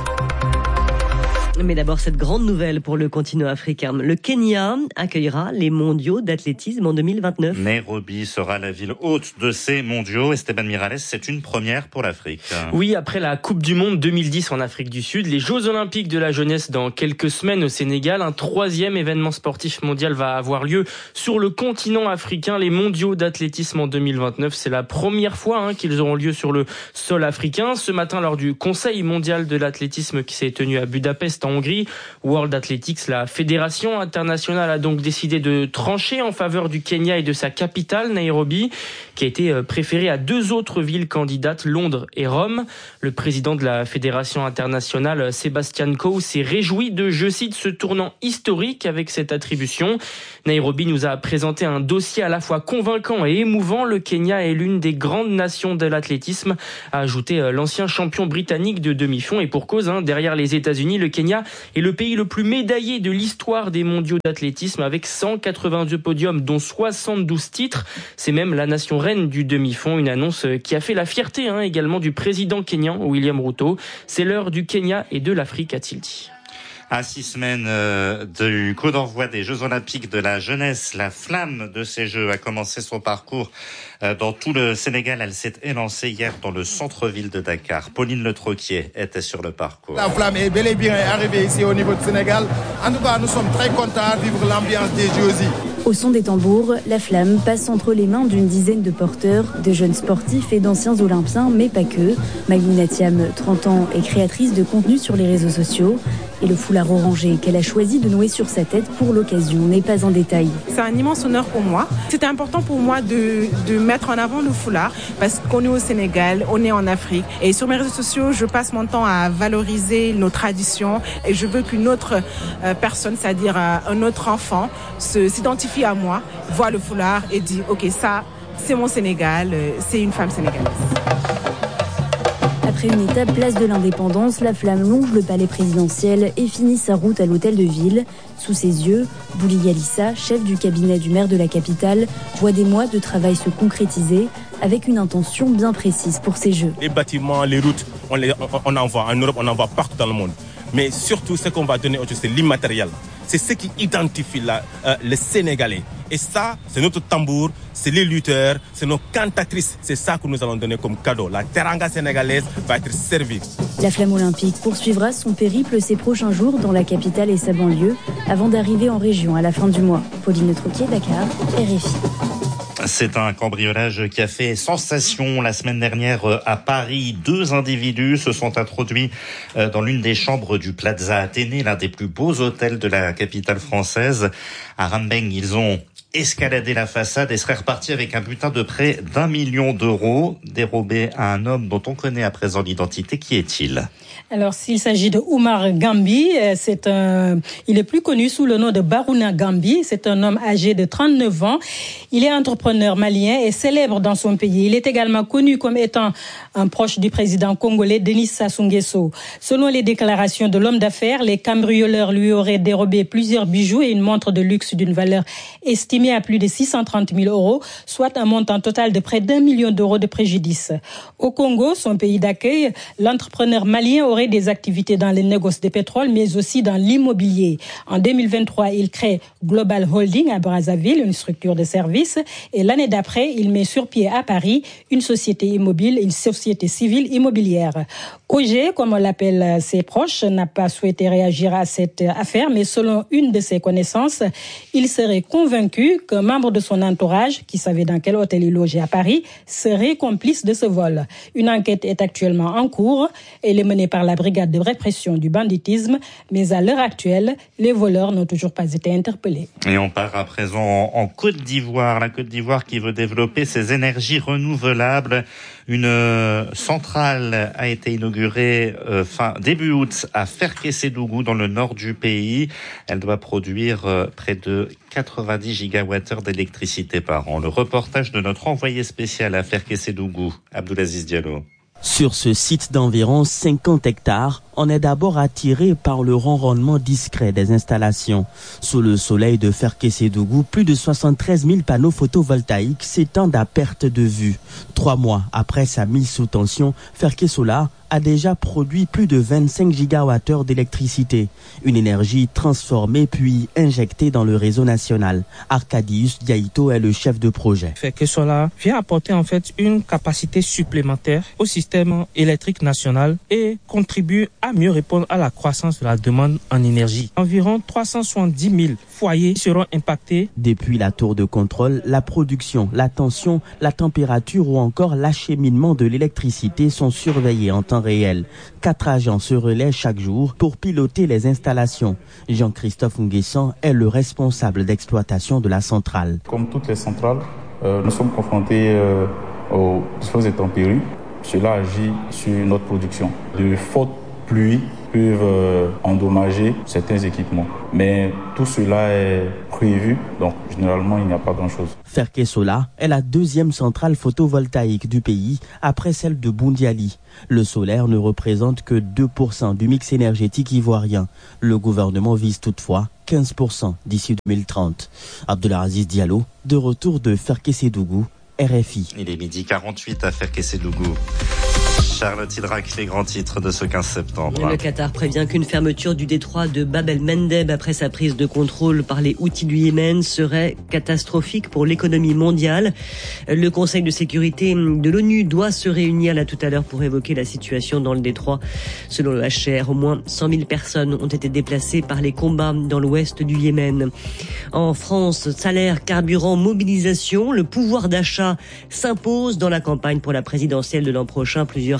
Mais d'abord, cette grande nouvelle pour le continent africain. Le Kenya accueillera les mondiaux d'athlétisme en deux mille vingt-neuf. Nairobi sera la ville hôte de ces mondiaux. Esteban Miralles, c'est une première pour l'Afrique. Oui, après la Coupe du Monde deux mille dix en Afrique du Sud, les Jeux Olympiques de la jeunesse dans quelques semaines au Sénégal, un troisième événement sportif mondial va avoir lieu sur le continent africain. Les mondiaux d'athlétisme en deux mille vingt-neuf, c'est la première fois hein, qu'ils auront lieu sur le sol africain. Ce matin, lors du Conseil mondial de l'athlétisme qui s'est tenu à Budapest, en Hongrie, World Athletics, la fédération internationale, a donc décidé de trancher en faveur du Kenya et de sa capitale, Nairobi, qui a été préférée à deux autres villes candidates, Londres et Rome. Le président de la fédération internationale, Sébastien Coe, s'est réjoui de, je cite, ce tournant historique avec cette attribution. Nairobi nous a présenté un dossier à la fois convaincant et émouvant. Le Kenya est l'une des grandes nations de l'athlétisme, a ajouté l'ancien champion britannique de demi-fond. Et pour cause, hein, derrière les États-Unis, le Kenya est le pays le plus médaillé de l'histoire des mondiaux d'athlétisme avec cent quatre-vingt-deux podiums, dont soixante-douze titres. C'est même la nation reine du demi-fond, une annonce qui a fait la fierté hein, également du président kényan, William Ruto. C'est l'heure du Kenya et de l'Afrique, a-t-il dit. À six semaines euh, du coup d'envoi des Jeux Olympiques de la jeunesse, la flamme de ces Jeux a commencé son parcours euh, dans tout le Sénégal. Elle s'est élancée hier dans le centre-ville de Dakar. Pauline Le Troquier était sur le parcours. La flamme est bel et bien arrivée ici au niveau du Sénégal. En tout cas, nous sommes très contents de vivre l'ambiance des Jeux. Au son des tambours, la flamme passe entre les mains d'une dizaine de porteurs, de jeunes sportifs et d'anciens olympiens, mais pas que. Maggie Natiam, trente ans, est créatrice de contenu sur les réseaux sociaux. Et le foulard orangé qu'elle a choisi de nouer sur sa tête pour l'occasion n'est pas en détail. C'est un immense honneur pour moi. C'était important pour moi de, de mettre en avant le foulard parce qu'on est au Sénégal, on est en Afrique. Et sur mes réseaux sociaux, je passe mon temps à valoriser nos traditions et je veux qu'une autre euh, personne, c'est-à-dire euh, un autre enfant, se, s'identifie à moi, voit le foulard et dit « Ok, ça, c'est mon Sénégal, euh, c'est une femme sénégalaise ». Après une étape place de l'Indépendance, la flamme longe le palais présidentiel et finit sa route à l'hôtel de ville. Sous ses yeux, Bouli Yalissa, chef du cabinet du maire de la capitale, voit des mois de travail se concrétiser avec une intention bien précise pour ces Jeux. Les bâtiments, les routes, on, les, on, on en voit en Europe, on en voit partout dans le monde. Mais surtout, ce qu'on va donner aujourd'hui, c'est l'immatériel. C'est ce qui identifie la, euh, les Sénégalais. Et ça, c'est notre tambour, c'est les lutteurs, c'est nos cantatrices. C'est ça que nous allons donner comme cadeau. La teranga sénégalaise va être servie. La flamme olympique poursuivra son périple ces prochains jours dans la capitale et sa banlieue, avant d'arriver en région à la fin du mois. Pauline Troquier, Dakar, R F I. C'est un cambriolage qui a fait sensation la semaine dernière à Paris. Deux individus se sont introduits dans l'une des chambres du Plaza Athénée, l'un des plus beaux hôtels de la capitale française. À Rambeng, ils ont escaladé la façade et seraient repartis avec un butin de près d'un million d'euros dérobé à un homme dont on connaît à présent l'identité. Qui est-il ? Alors, s'il s'agit de Oumar Gambi, c'est un, il est plus connu sous le nom de Barouna Gambi. C'est un homme âgé de trente-neuf ans. Il est entrepreneur malien et célèbre dans son pays. Il est également connu comme étant un proche du président congolais Denis Sassou Nguesso. Selon les déclarations de l'homme d'affaires, les cambrioleurs lui auraient dérobé plusieurs bijoux et une montre de luxe d'une valeur estimée à plus de six cent trente mille euros, soit un montant total de près d'un million d'euros de préjudice. Au Congo, son pays d'accueil, l'entrepreneur malien aurait des activités dans les négoces de pétrole, mais aussi dans l'immobilier. En deux mille vingt-trois, il crée Global Holding à Brazzaville, une structure de services, et l'année d'après, il met sur pied à Paris une société immobile, une société civile immobilière. O G, comme on l'appelle ses proches, n'a pas souhaité réagir à cette affaire, mais selon une de ses connaissances, il serait convaincu qu'un membre de son entourage, qui savait dans quel hôtel il logeait à Paris, serait complice de ce vol. Une enquête est actuellement en cours. Elle est menée par la brigade de répression du banditisme, mais à l'heure actuelle, les voleurs n'ont toujours pas été interpellés. Et on part à présent en, en Côte d'Ivoire. La Côte d'Ivoire qui veut développer ses énergies renouvelables. Une euh, centrale a été inaugurée euh, fin début août à Ferkessédougou dans le nord du pays. Elle doit produire euh, près de quatre-vingt-dix gigawattheures d'électricité par an. Le reportage de notre envoyé spécial à Ferkessédougou, Abdoulaziz Diallo. Sur ce site d'environ cinquante hectares, on est d'abord attiré par le ronronnement discret des installations. Sous le soleil de Ferkessédougou, plus de soixante-treize mille panneaux photovoltaïques s'étendent à perte de vue. Trois mois après sa mise sous tension, Ferkesolar a déjà produit plus de vingt-cinq gigawattheures d'électricité. Une énergie transformée puis injectée dans le réseau national. Arcadius Diaito est le chef de projet. Ferkesolar vient apporter en fait une capacité supplémentaire au système électrique national et contribue à mieux répondre à la croissance de la demande en énergie. Environ trois cent soixante-dix mille foyers seront impactés. Depuis la tour de contrôle, la production, la tension, la température ou encore l'acheminement de l'électricité sont surveillés en temps réel. Quatre agents se relaient chaque jour pour piloter les installations. Jean-Christophe Nguessan est le responsable d'exploitation de la centrale. Comme toutes les centrales, euh, nous sommes confrontés euh, aux fortes intempéries. Cela agit sur notre production. De fortes pluies peuvent euh, endommager certains équipements. Mais tout cela est prévu, donc généralement il n'y a pas grand-chose. Ferkesolar est la deuxième centrale photovoltaïque du pays après celle de Boundiali. Le solaire ne représente que deux pour cent du mix énergétique ivoirien. Le gouvernement vise toutefois quinze pour cent d'ici deux mille trente. Abdoulaziz Diallo, de retour de Ferkessédougou, R F I. Il est midi quarante-huit à Ferkessédougou. Charlotte Hydrac, les grands titres de ce quinze septembre. Le Qatar prévient qu'une fermeture du détroit de Bab el-Mandeb après sa prise de contrôle par les Houthis du Yémen serait catastrophique pour l'économie mondiale. Le Conseil de sécurité de l'ONU doit se réunir là tout à l'heure pour évoquer la situation dans le détroit. Selon le H C R, au moins cent mille personnes ont été déplacées par les combats dans l'ouest du Yémen. En France, salaire, carburant, mobilisation, le pouvoir d'achat s'impose dans la campagne pour la présidentielle de l'an prochain. Plusieurs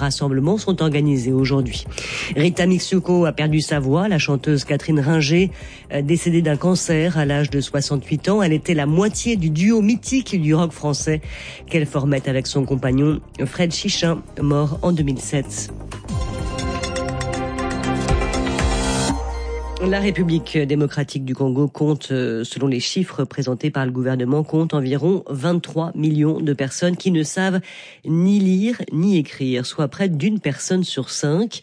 rassemblements sont organisés aujourd'hui. Rita Mitsuko a perdu sa voix. La chanteuse Catherine Ringer, décédée d'un cancer à l'âge de soixante-huit ans, elle était la moitié du duo mythique du rock français qu'elle formait avec son compagnon Fred Chichin, mort en deux mille sept. La République démocratique du Congo compte, selon les chiffres présentés par le gouvernement, compte environ vingt-trois millions de personnes qui ne savent ni lire ni écrire, soit près d'une personne sur cinq.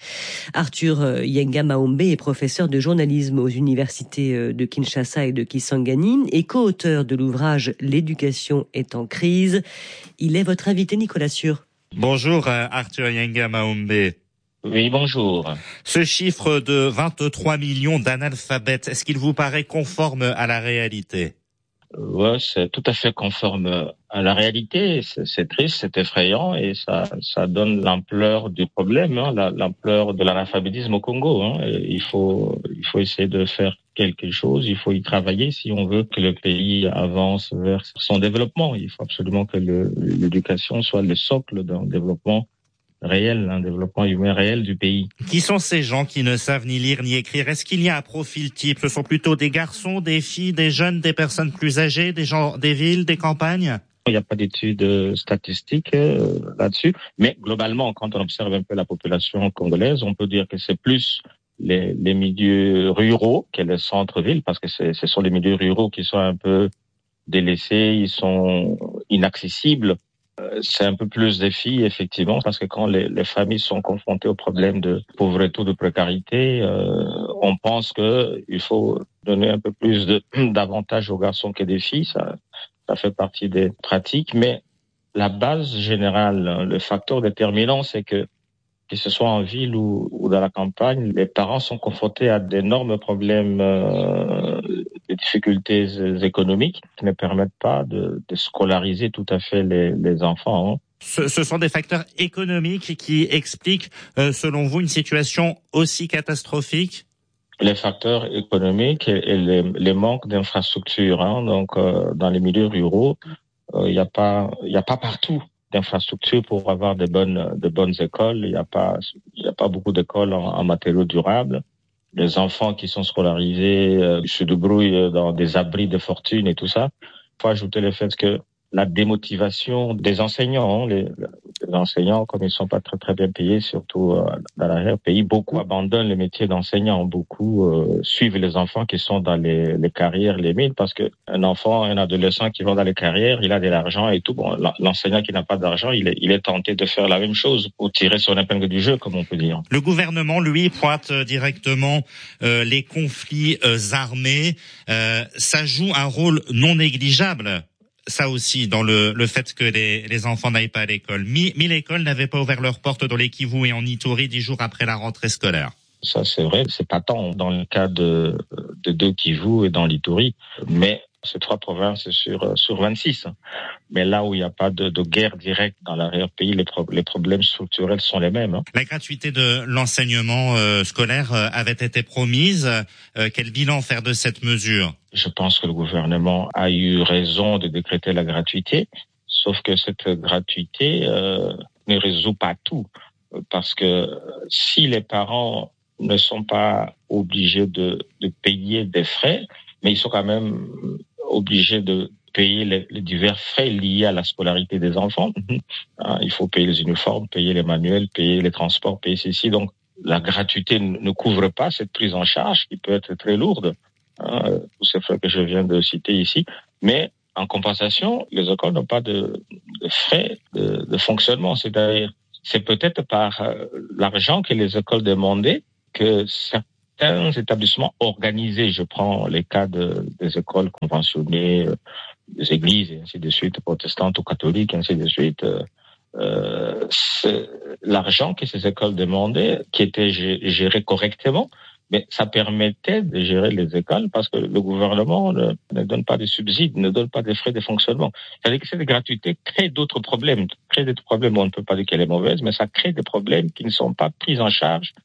Arthur Yenga Maombe est professeur de journalisme aux universités de Kinshasa et de Kisangani et co-auteur de l'ouvrage « L'éducation est en crise ». Il est votre invité, Nicolas Sûr. Bonjour Arthur Yenga Maombe. Oui, bonjour. Ce chiffre de vingt-trois millions d'analphabètes, est-ce qu'il vous paraît conforme à la réalité? Ouais, c'est tout à fait conforme à la réalité. C'est, c'est triste, c'est effrayant et ça, ça donne l'ampleur du problème, hein, la, l'ampleur de l'analphabétisme au Congo. Hein. Il faut, il faut essayer de faire quelque chose. Il faut y travailler si on veut que le pays avance vers son développement. Il faut absolument que le, l'éducation soit le socle d'un développement réel, un développement humain réel du pays. Qui sont ces gens qui ne savent ni lire ni écrire? Est-ce qu'il y a un profil type? Ce sont plutôt des garçons, des filles, des jeunes, des personnes plus âgées, des gens des villes, des campagnes? Il n'y a pas d'études statistiques euh, là-dessus, mais globalement, quand on observe un peu la population congolaise, on peut dire que c'est plus les, les milieux ruraux que les centres-villes, parce que c'est, ce sont les milieux ruraux qui sont un peu délaissés, ils sont inaccessibles. C'est un peu plus des filles, effectivement, parce que quand les, les familles sont confrontées au problème de pauvreté ou de précarité, euh, on pense que il faut donner un peu plus de, d'avantages aux garçons que des filles. Ça, ça fait partie des pratiques, mais la base générale, le facteur déterminant, c'est que que ce soit en ville ou, ou dans la campagne, les parents sont confrontés à d'énormes problèmes, euh, de difficultés économiques qui ne permettent pas de, de scolariser tout à fait les, les enfants. Hein. Ce, ce sont des facteurs économiques qui expliquent, euh, selon vous, une situation aussi catastrophique? Les facteurs économiques et, et les, les manques d'infrastructures. Hein. Donc, euh, dans les milieux ruraux, il euh, n'y a pas, il y a pas partout d'infrastructures pour avoir de bonnes de bonnes écoles. Il n'y a pas il y a pas beaucoup d'écoles en, en matériaux durables. Les enfants qui sont scolarisés euh, se débrouillent dans des abris de fortune et tout ça. Il faut ajouter le fait que la démotivation des enseignants, hein, les, les enseignants, comme ils sont pas très très bien payés, surtout euh, dans l'arrière-pays, beaucoup abandonnent le métier d'enseignant. Beaucoup euh, suivent les enfants qui sont dans les, les carrières, les mines, parce que un enfant, un adolescent qui va dans les carrières, il a de l'argent et tout. Bon, l'enseignant qui n'a pas d'argent, il est, il est tenté de faire la même chose pour tirer son épingle du jeu, comme on peut dire. Le gouvernement, lui, pointe directement euh, les conflits euh, armés. Euh, ça joue un rôle non négligeable. Ça aussi, dans le, le fait que les, les enfants n'aillent pas à l'école. Mille écoles n'avaient pas ouvert leurs portes dans les Kivu et en Ituri dix jours après la rentrée scolaire. Ça, c'est vrai, c'est pas tant dans le cas de, de deux Kivu et dans l'Ituri, mais c'est trois provinces sur, sur vingt-six. Mais là où il n'y a pas de, de guerre directe dans l'arrière-pays, les, pro- les problèmes structurels sont les mêmes. Hein. La gratuité de l'enseignement euh, scolaire euh, avait été promise. Euh, quel bilan faire de cette mesure? Je pense que le gouvernement a eu raison de décréter la gratuité, sauf que cette gratuité euh, ne résout pas tout. Parce que si les parents ne sont pas obligés de, de payer des frais, mais ils sont quand même obligés de payer les, les divers frais liés à la scolarité des enfants. Il faut payer les uniformes, payer les manuels, payer les transports, payer ceci. Donc, la gratuité ne couvre pas cette prise en charge qui peut être très lourde, hein, tous ces frais que je viens de citer ici. Mais en compensation, les écoles n'ont pas de, de frais de, de fonctionnement. C'est-à-dire, c'est peut-être par euh, l'argent que les écoles demandaient que certains certains établissements organisés, je prends les cas de, des écoles conventionnées, euh, des églises et ainsi de suite, protestantes ou catholiques, ainsi de suite, euh, euh, c'est l'argent que ces écoles demandaient, qui était géré correctement, mais ça permettait de gérer les écoles parce que le gouvernement ne, ne donne pas de subsides, ne donne pas de frais de fonctionnement. C'est-à-dire que cette gratuité crée d'autres problèmes, crée d'autres problèmes, on ne peut pas dire qu'elle est mauvaise, mais ça crée des problèmes qui ne sont pas pris en charge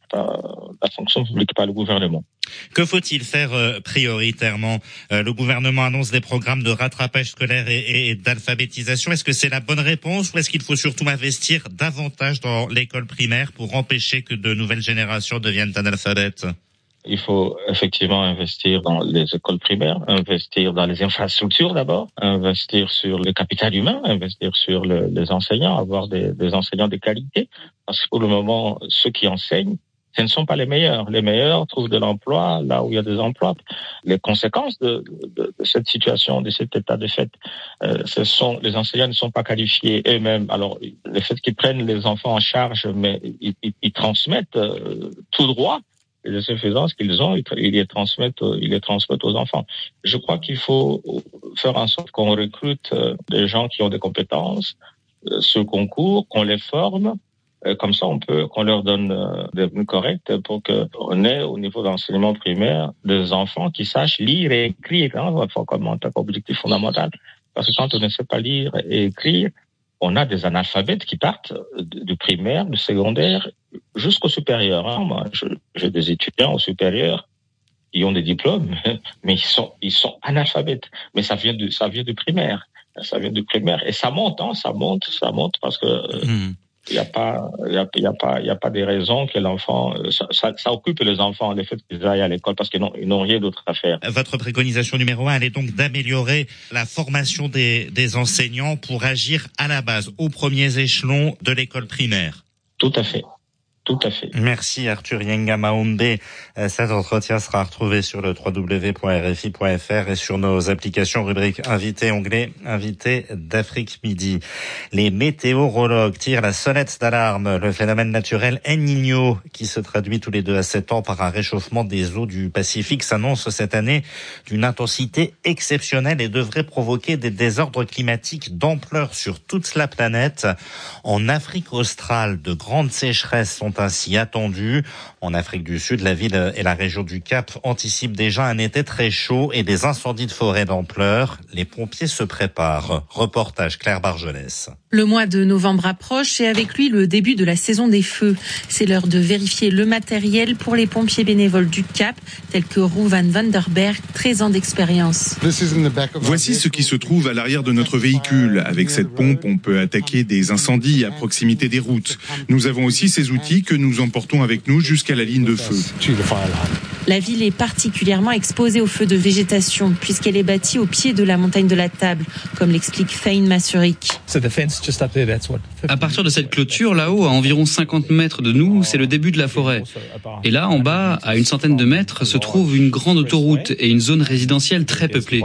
par la fonction publique, par le gouvernement. Que faut-il faire euh, prioritairement? euh, Le gouvernement annonce des programmes de rattrapage scolaire et, et d'alphabétisation. Est-ce que c'est la bonne réponse ou est-ce qu'il faut surtout investir davantage dans l'école primaire pour empêcher que de nouvelles générations deviennent analphabètes? Il faut effectivement investir dans les écoles primaires, investir dans les infrastructures d'abord, investir sur le capital humain, investir sur le, les enseignants, avoir des, des enseignants de qualité. Parce que pour le moment, ceux qui enseignent, ce ne sont pas les meilleurs. Les meilleurs trouvent de l'emploi là où il y a des emplois. Les conséquences de, de, de cette situation, de cet état de fait, euh, ce sont les enseignants ne sont pas qualifiés eux-mêmes. Alors, le fait qu'ils prennent les enfants en charge, mais ils, ils, ils transmettent euh, tout droit les insuffisances qu'ils ont, ils les transmettent, ils les transmettent aux enfants. Je crois qu'il faut faire en sorte qu'on recrute des gens qui ont des compétences, ce concours, qu'on les forme. Comme ça, on peut, qu'on leur donne des mots corrects pour qu'on ait au niveau de l'enseignement primaire des enfants qui sachent lire et écrire, hein, comme objectif fondamental. Parce que quand on ne sait pas lire et écrire, on a des analphabètes qui partent du primaire, du secondaire, jusqu'au supérieur. Hein. Moi, je, j'ai des étudiants au supérieur qui ont des diplômes, mais ils sont, ils sont analphabètes. Mais ça vient du, ça vient du primaire. Ça vient du primaire. Et ça monte, hein, ça monte, ça monte parce que, mmh. Il n'y a pas, il y a, il y a pas, il y a pas des raisons que l'enfant, ça, ça, ça occupe les enfants, le fait qu'ils aillent à l'école parce qu'ils n'ont, ils n'ont rien d'autre à faire. Votre préconisation numéro un, elle est donc d'améliorer la formation des, des enseignants pour agir à la base, aux premiers échelons de l'école primaire. Tout à fait. Tout à fait. Merci Arthur Yenga-Maombe. Cet entretien sera retrouvé sur le w w w point r f i point f r et sur nos applications rubrique invité onglet invité d'Afrique Midi. Les météorologues tirent la sonnette d'alarme. Le phénomène naturel El Niño, qui se traduit tous les deux à sept ans par un réchauffement des eaux du Pacifique, s'annonce cette année d'une intensité exceptionnelle et devrait provoquer des désordres climatiques d'ampleur sur toute la planète. En Afrique australe, de grandes sécheresses sont ainsi attendu. En Afrique du Sud, la ville et la région du Cap anticipent déjà un été très chaud et des incendies de forêt d'ampleur. Les pompiers se préparent. Reportage Claire Bargelès. Le mois de novembre approche et avec lui le début de la saison des feux. C'est l'heure de vérifier le matériel pour les pompiers bénévoles du Cap, tels que Rouvan Vanderberg, treize ans d'expérience. Voici ce qui se trouve à l'arrière de notre véhicule. Avec cette pompe, on peut attaquer des incendies à proximité des routes. Nous avons aussi ces outils que nous emportons avec nous jusqu'à la ligne de feu. La ville est particulièrement exposée aux feux de végétation puisqu'elle est bâtie au pied de la montagne de la Table, comme l'explique Faïn Masurik. À partir de cette clôture, là-haut, à environ cinquante mètres de nous, c'est le début de la forêt. Et là, en bas, à une centaine de mètres, se trouve une grande autoroute et une zone résidentielle très peuplée.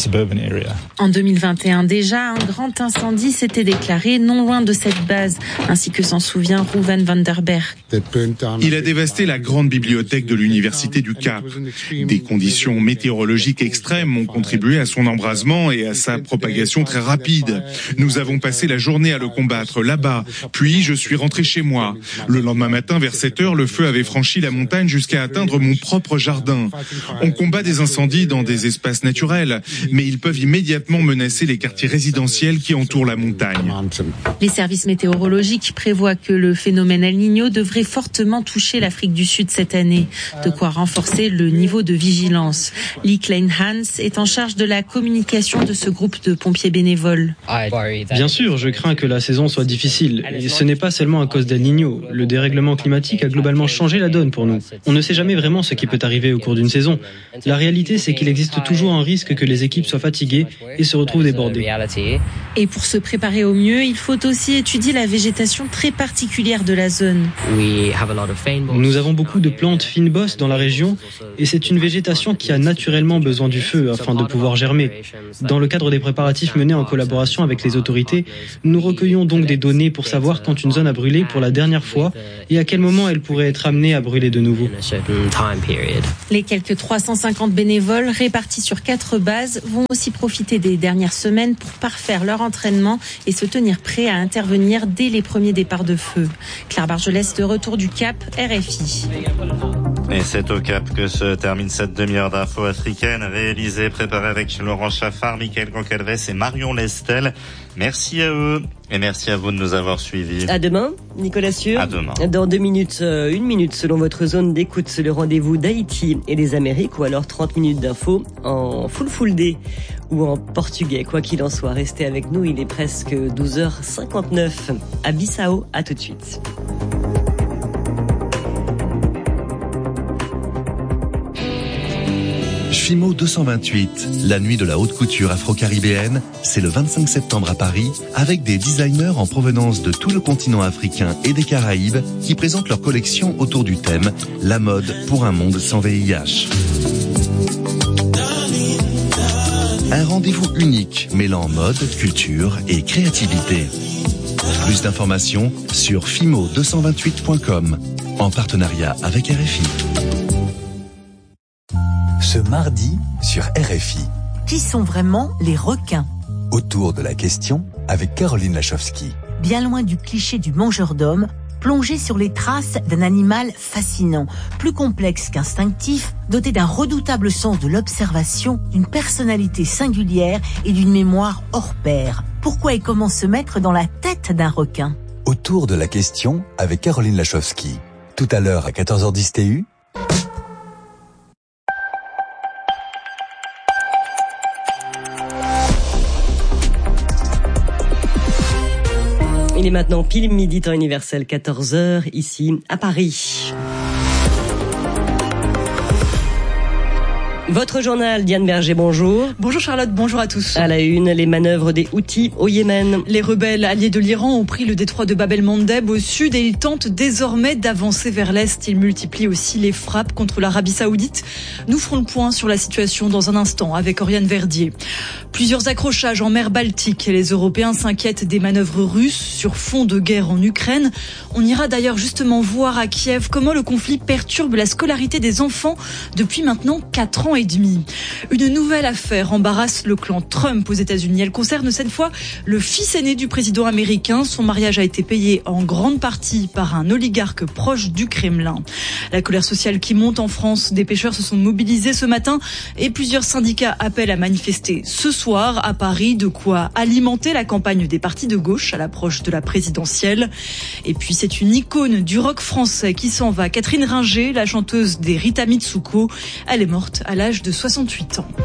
En deux mille vingt et un déjà, un grand incendie s'était déclaré non loin de cette base, ainsi que s'en souvient Rouvan Vanderberg. Il a dévasté la grande bibliothèque de l'université du Cap. Des conditions météorologiques extrêmes ont contribué à son embrasement et à sa propagation très rapide. Nous avons passé la journée à le combattre là-bas, puis je suis rentré chez moi. Le lendemain matin, vers sept heures, le feu avait franchi la montagne jusqu'à atteindre mon propre jardin. On combat des incendies dans des espaces naturels, mais ils peuvent immédiatement menacer les quartiers résidentiels qui entourent la montagne. Les services météorologiques prévoient que le phénomène El Niño devrait fortement toucher l'Afrique du Sud cette année, de quoi renforcer le niveau de vigilance. Lee Klein-Hans est en charge de la communication de ce groupe de pompiers bénévoles. Bien sûr, je crains que la saison soit difficile. Et ce n'est pas seulement à cause d'El Niño. Le dérèglement climatique a globalement changé la donne pour nous. On ne sait jamais vraiment ce qui peut arriver au cours d'une saison. La réalité, c'est qu'il existe toujours un risque que les équipes soient fatiguées et se retrouvent débordées. Et pour se préparer au mieux, il faut aussi étudier la végétation très particulière de la zone. Nous avons beaucoup de plantes fine-bosses dans la région et c'est une végétation qui a naturellement besoin du feu afin de pouvoir germer. Dans le cadre des préparatifs menés en collaboration avec les autorités, nous recueillons donc des données pour savoir quand une zone a brûlé pour la dernière fois et à quel moment elle pourrait être amenée à brûler de nouveau. Les quelques trois cent cinquante bénévoles répartis sur quatre bases vont aussi profiter des dernières semaines pour parfaire leur entraînement et se tenir prêts à intervenir dès les premiers départs de feu. Claire Bargelès, de retour du Cap, R F I. Et c'est au Cap que se termine cette demi-heure d'infos africaines réalisée, préparée avec Laurent Chaffard, Mickaël Goncalves et Marion Lestel. Merci à eux et merci à vous de nous avoir suivis. À demain, Nicolas Sûr. À demain. Dans deux minutes, euh, une minute selon votre zone d'écoute, c'est le rendez-vous d'Haïti et des Amériques, ou alors trente minutes d'infos en full full day ou en portugais. Quoi qu'il en soit, restez avec nous, il est presque douze heures cinquante-neuf à Bissau. À tout de suite. Fimo deux cent vingt-huit, la nuit de la haute couture afro-caribéenne, c'est le vingt-cinq septembre à Paris, avec des designers en provenance de tout le continent africain et des Caraïbes qui présentent leur collection autour du thème « La mode pour un monde sans V I H ». Un rendez-vous unique mêlant mode, culture et créativité. Plus d'informations sur fimo deux cent vingt-huit point com, en partenariat avec R F I. Ce mardi sur R F I. Qui sont vraiment les requins? Autour de la question avec Caroline Lachowski. Bien loin du cliché du mangeur d'hommes, plongé sur les traces d'un animal fascinant, plus complexe qu'instinctif, doté d'un redoutable sens de l'observation, d'une personnalité singulière et d'une mémoire hors pair. Pourquoi et comment se mettre dans la tête d'un requin? Autour de la question avec Caroline Lachowski. Tout à l'heure à quatorze heures dix T U. Il est maintenant pile midi temps universel, quatorze heures, ici à Paris. Votre journal, Diane Berger, bonjour. Bonjour Charlotte, bonjour à tous. À la une, les manœuvres des Houthis au Yémen. Les rebelles alliés de l'Iran ont pris le détroit de Bab el-Mandeb au sud et ils tentent désormais d'avancer vers l'est. Ils multiplient aussi les frappes contre l'Arabie Saoudite. Nous ferons le point sur la situation dans un instant avec Oriane Verdier. Plusieurs accrochages en mer Baltique et les Européens s'inquiètent des manœuvres russes sur fond de guerre en Ukraine. On ira d'ailleurs justement voir à Kiev comment le conflit perturbe la scolarité des enfants depuis maintenant quatre ans et demi. Une nouvelle affaire embarrasse le clan Trump aux États-Unis. Elle concerne cette fois le fils aîné du président américain. Son mariage a été payé en grande partie par un oligarque proche du Kremlin. La colère sociale qui monte en France, des pêcheurs se sont mobilisés ce matin et plusieurs syndicats appellent à manifester ce soir à Paris, de quoi alimenter la campagne des partis de gauche à l'approche de la présidentielle. Et puis c'est une icône du rock français qui s'en va. Catherine Ringer, la chanteuse des Rita Mitsuko, elle est morte à l'âge de soixante-huit ans.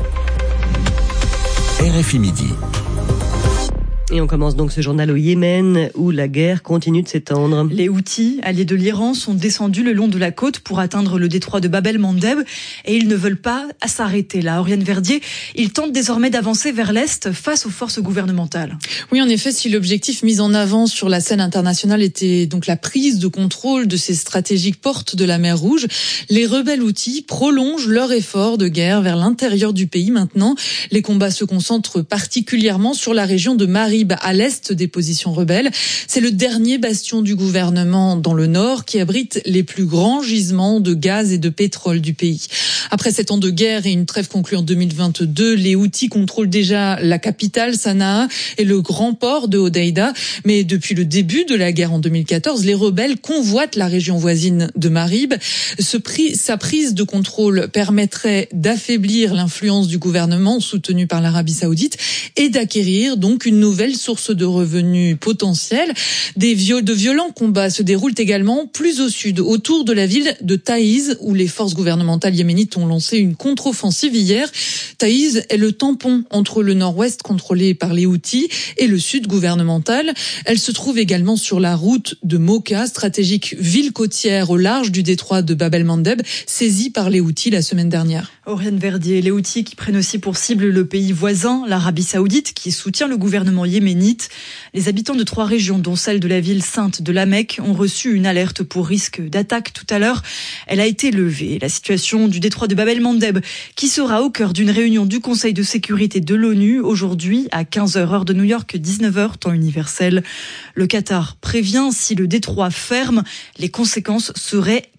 R F I Midi. Et on commence donc ce journal au Yémen où la guerre continue de s'étendre. Les Houthis, alliés de l'Iran, sont descendus le long de la côte pour atteindre le détroit de Bab el-Mandeb et ils ne veulent pas s'arrêter là. Oriane Verdier, ils tentent désormais d'avancer vers l'est face aux forces gouvernementales. Oui, en effet, si l'objectif mis en avant sur la scène internationale était donc la prise de contrôle de ces stratégiques portes de la mer Rouge, les rebelles Houthis prolongent leur effort de guerre vers l'intérieur du pays maintenant. Les combats se concentrent particulièrement sur la région de Marib, à l'est des positions rebelles. C'est le dernier bastion du gouvernement dans le nord qui abrite les plus grands gisements de gaz et de pétrole du pays. Après sept ans de guerre et une trêve conclue en deux mille vingt-deux, les Houthis contrôlent déjà la capitale Sanaa et le grand port de Hodeïda. Mais depuis le début de la guerre en deux mille quatorze, les rebelles convoitent la région voisine de Marib. Ce prix, sa prise de contrôle permettrait d'affaiblir l'influence du gouvernement soutenu par l'Arabie Saoudite et d'acquérir donc une nouvelle source de revenus potentiels. Des viol- de violents combats se déroulent également plus au sud, autour de la ville de Taïz, où les forces gouvernementales yéménites ont lancé une contre-offensive hier. Taïz est le tampon entre le nord-ouest contrôlé par les Houthis et le sud gouvernemental. Elle se trouve également sur la route de Mocha, stratégique ville côtière au large du détroit de Bab el-Mandeb, saisie par les Houthis la semaine dernière. Oriane Verdier, les Houthis qui prennent aussi pour cible le pays voisin, l'Arabie Saoudite, qui soutient le gouvernement yéménite. Les habitants de trois régions, dont celle de la ville sainte de la Mecque, ont reçu une alerte pour risque d'attaque tout à l'heure. Elle a été levée. La situation du détroit de Bab el-Mandeb, qui sera au cœur d'une réunion du Conseil de sécurité de l'ONU aujourd'hui à quinze heures heure de New York, dix-neuf heures temps universel. Le Qatar prévient, si le détroit ferme, les conséquences seraient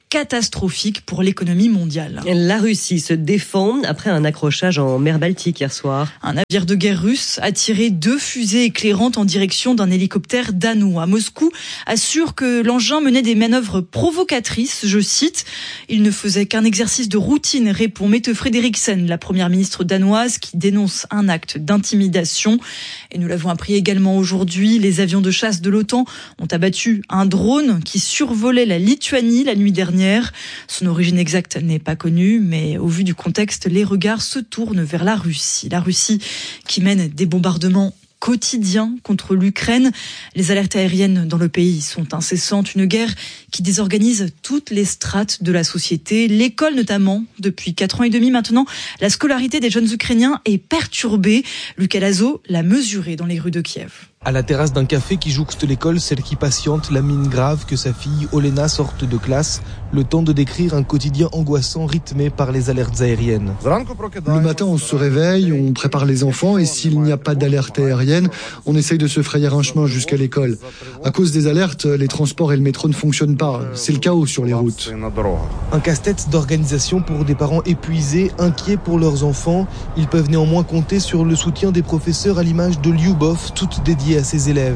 catastrophique pour l'économie mondiale. La Russie se défend après un accrochage en mer Baltique hier soir. Un navire de guerre russe a tiré deux fusées éclairantes en direction d'un hélicoptère danois. Moscou assure que l'engin menait des manœuvres provocatrices, je cite. Il ne faisait qu'un exercice de routine, répond Mette Frederiksen, la première ministre danoise, qui dénonce un acte d'intimidation. Et nous l'avons appris également aujourd'hui, les avions de chasse de l'OTAN ont abattu un drone qui survolait la Lituanie la nuit dernière. Son origine exacte n'est pas connue, mais au vu du contexte, les regards se tournent vers la Russie. La Russie qui mène des bombardements quotidien contre l'Ukraine. Les alertes aériennes dans le pays sont incessantes. Une guerre qui désorganise toutes les strates de la société, l'école notamment. Depuis quatre ans et demi maintenant, la scolarité des jeunes Ukrainiens est perturbée. Lucas Lazo l'a mesuré dans les rues de Kiev. À la terrasse d'un café qui jouxte l'école, celle qui patiente, la mine grave que sa fille Olena sorte de classe, le temps de décrire un quotidien angoissant rythmé par les alertes aériennes. Le matin, on se réveille, on prépare les enfants et s'il n'y a pas d'alerte aérienne, on essaye de se frayer un chemin jusqu'à l'école. À cause des alertes, les transports et le métro ne fonctionnent pas. C'est le chaos sur les routes. Un casse-tête d'organisation pour des parents épuisés, inquiets pour leurs enfants. Ils peuvent néanmoins compter sur le soutien des professeurs à l'image de Lyubov, toute dédiée à ses élèves.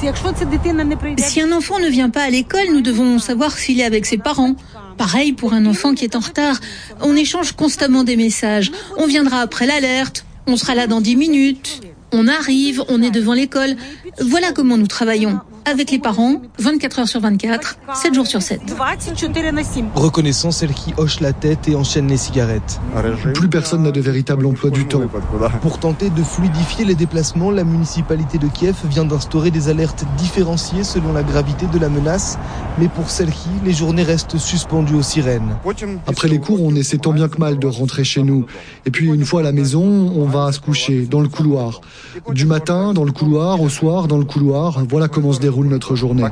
Si un enfant ne vient pas à l'école, nous devons savoir s'il est avec ses parents. Pareil pour un enfant qui est en retard. On échange constamment des messages. On viendra après l'alerte. On sera là dans dix minutes. On arrive, on est devant l'école. Voilà comment nous travaillons. Avec les parents, vingt-quatre heures sur vingt-quatre, sept jours sur sept. Reconnaissant celle qui hoche la tête et enchaîne les cigarettes. Plus personne n'a de véritable emploi du temps. Pour tenter de fluidifier les déplacements, la municipalité de Kiev vient d'instaurer des alertes différenciées selon la gravité de la menace. Mais pour celle-ci, les journées restent suspendues aux sirènes. Après les cours, on essaie tant bien que mal de rentrer chez nous. Et puis une fois à la maison, on va se coucher dans le couloir. Du matin, dans le couloir, au soir, dans le couloir. Voilà comment se déroule notre journée.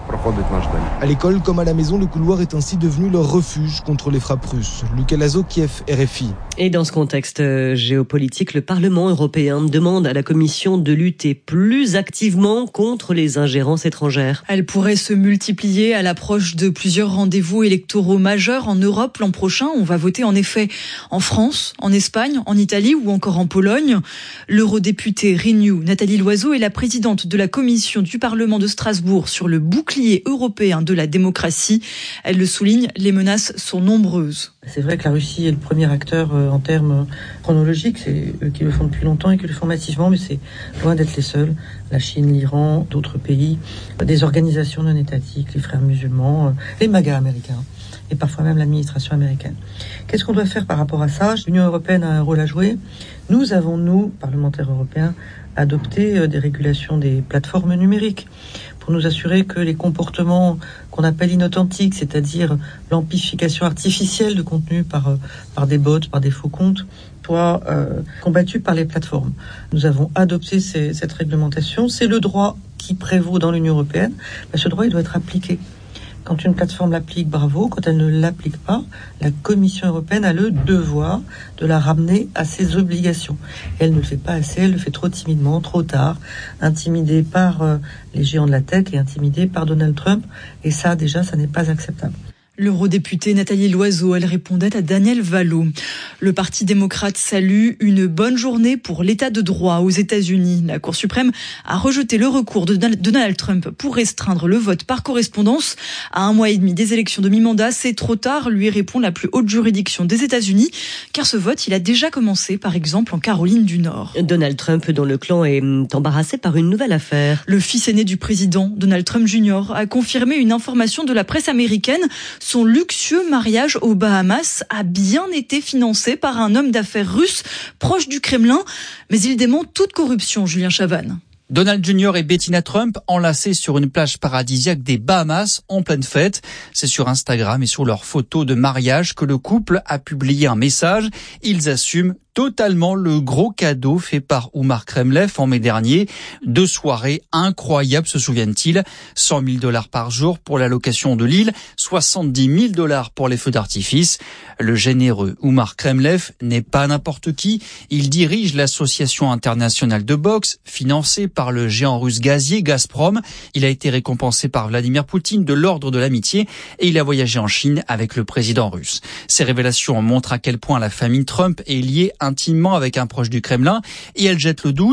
À l'école comme à la maison, le couloir est ainsi devenu leur refuge contre les frappes russes. Lucas Lazo, Kiev, R F I. Et dans ce contexte géopolitique, le Parlement européen demande à la Commission de lutter plus activement contre les ingérences étrangères. Elle pourrait se multiplier à l'approche de plusieurs rendez-vous électoraux majeurs en Europe l'an prochain. On va voter en effet en France, en Espagne, en Italie ou encore en Pologne. L'eurodéputée Renew, Nathalie Loiseau, est la présidente de la Commission du Parlement de Strasbourg sur le bouclier européen de la démocratie. Elle le souligne, les menaces sont nombreuses. C'est vrai que la Russie est le premier acteur en termes chronologiques. C'est eux qui le font depuis longtemps et qui le font massivement, mais c'est loin d'être les seuls. La Chine, l'Iran, d'autres pays, des organisations non étatiques, les frères musulmans, les MAGA américains et parfois même l'administration américaine. Qu'est-ce qu'on doit faire par rapport à ça ? L'Union européenne a un rôle à jouer. Nous avons, nous, parlementaires européens, adopté des régulations des plateformes numériques pour nous assurer que les comportements qu'on appelle inauthentiques, c'est-à-dire l'amplification artificielle de contenu par, par des bots, par des faux comptes, soient euh, combattus par les plateformes. Nous avons adopté ces, cette réglementation. C'est le droit qui prévaut dans l'Union européenne. Mais ce droit, il doit être appliqué. Quand une plateforme l'applique, bravo. Quand elle ne l'applique pas, la Commission européenne a le devoir de la ramener à ses obligations. Et elle ne le fait pas assez, elle le fait trop timidement, trop tard, intimidée par euh, les géants de la tech et intimidée par Donald Trump. Et ça, déjà, ça n'est pas acceptable. L'eurodéputée Nathalie Loiseau, elle répondait à Daniel Valo. Le Parti démocrate salue une bonne journée pour l'état de droit aux États-Unis. La Cour suprême a rejeté le recours de Donald Trump pour restreindre le vote par correspondance à un mois et demi des élections de mi-mandat. C'est trop tard, lui répond la plus haute juridiction des États-Unis, car ce vote, il a déjà commencé, par exemple, en Caroline du Nord. Donald Trump, dont le clan est embarrassé par une nouvelle affaire. Le fils aîné du président, Donald Trump junior, a confirmé une information de la presse américaine. Son luxueux mariage aux Bahamas a bien été financé par un homme d'affaires russe proche du Kremlin, mais il dément toute corruption, Julien Chavannes. Donald junior et Bettina Trump enlacés sur une plage paradisiaque des Bahamas en pleine fête. C'est sur Instagram et sur leurs photos de mariage que le couple a publié un message. Ils assument totalement le gros cadeau fait par Oumar Kremlev en mai dernier. Deux soirées incroyables, se souviennent-ils. cent mille dollars par jour pour la location de l'île, soixante-dix mille dollars pour les feux d'artifice. Le généreux Oumar Kremlev n'est pas n'importe qui. Il dirige l'association internationale de boxe, financée par le géant russe gazier Gazprom. Il a été récompensé par Vladimir Poutine de l'ordre de l'amitié et il a voyagé en Chine avec le président russe. Ces révélations montrent à quel point la famille Trump est liée intimement avec un proche du Kremlin et elle jette le doute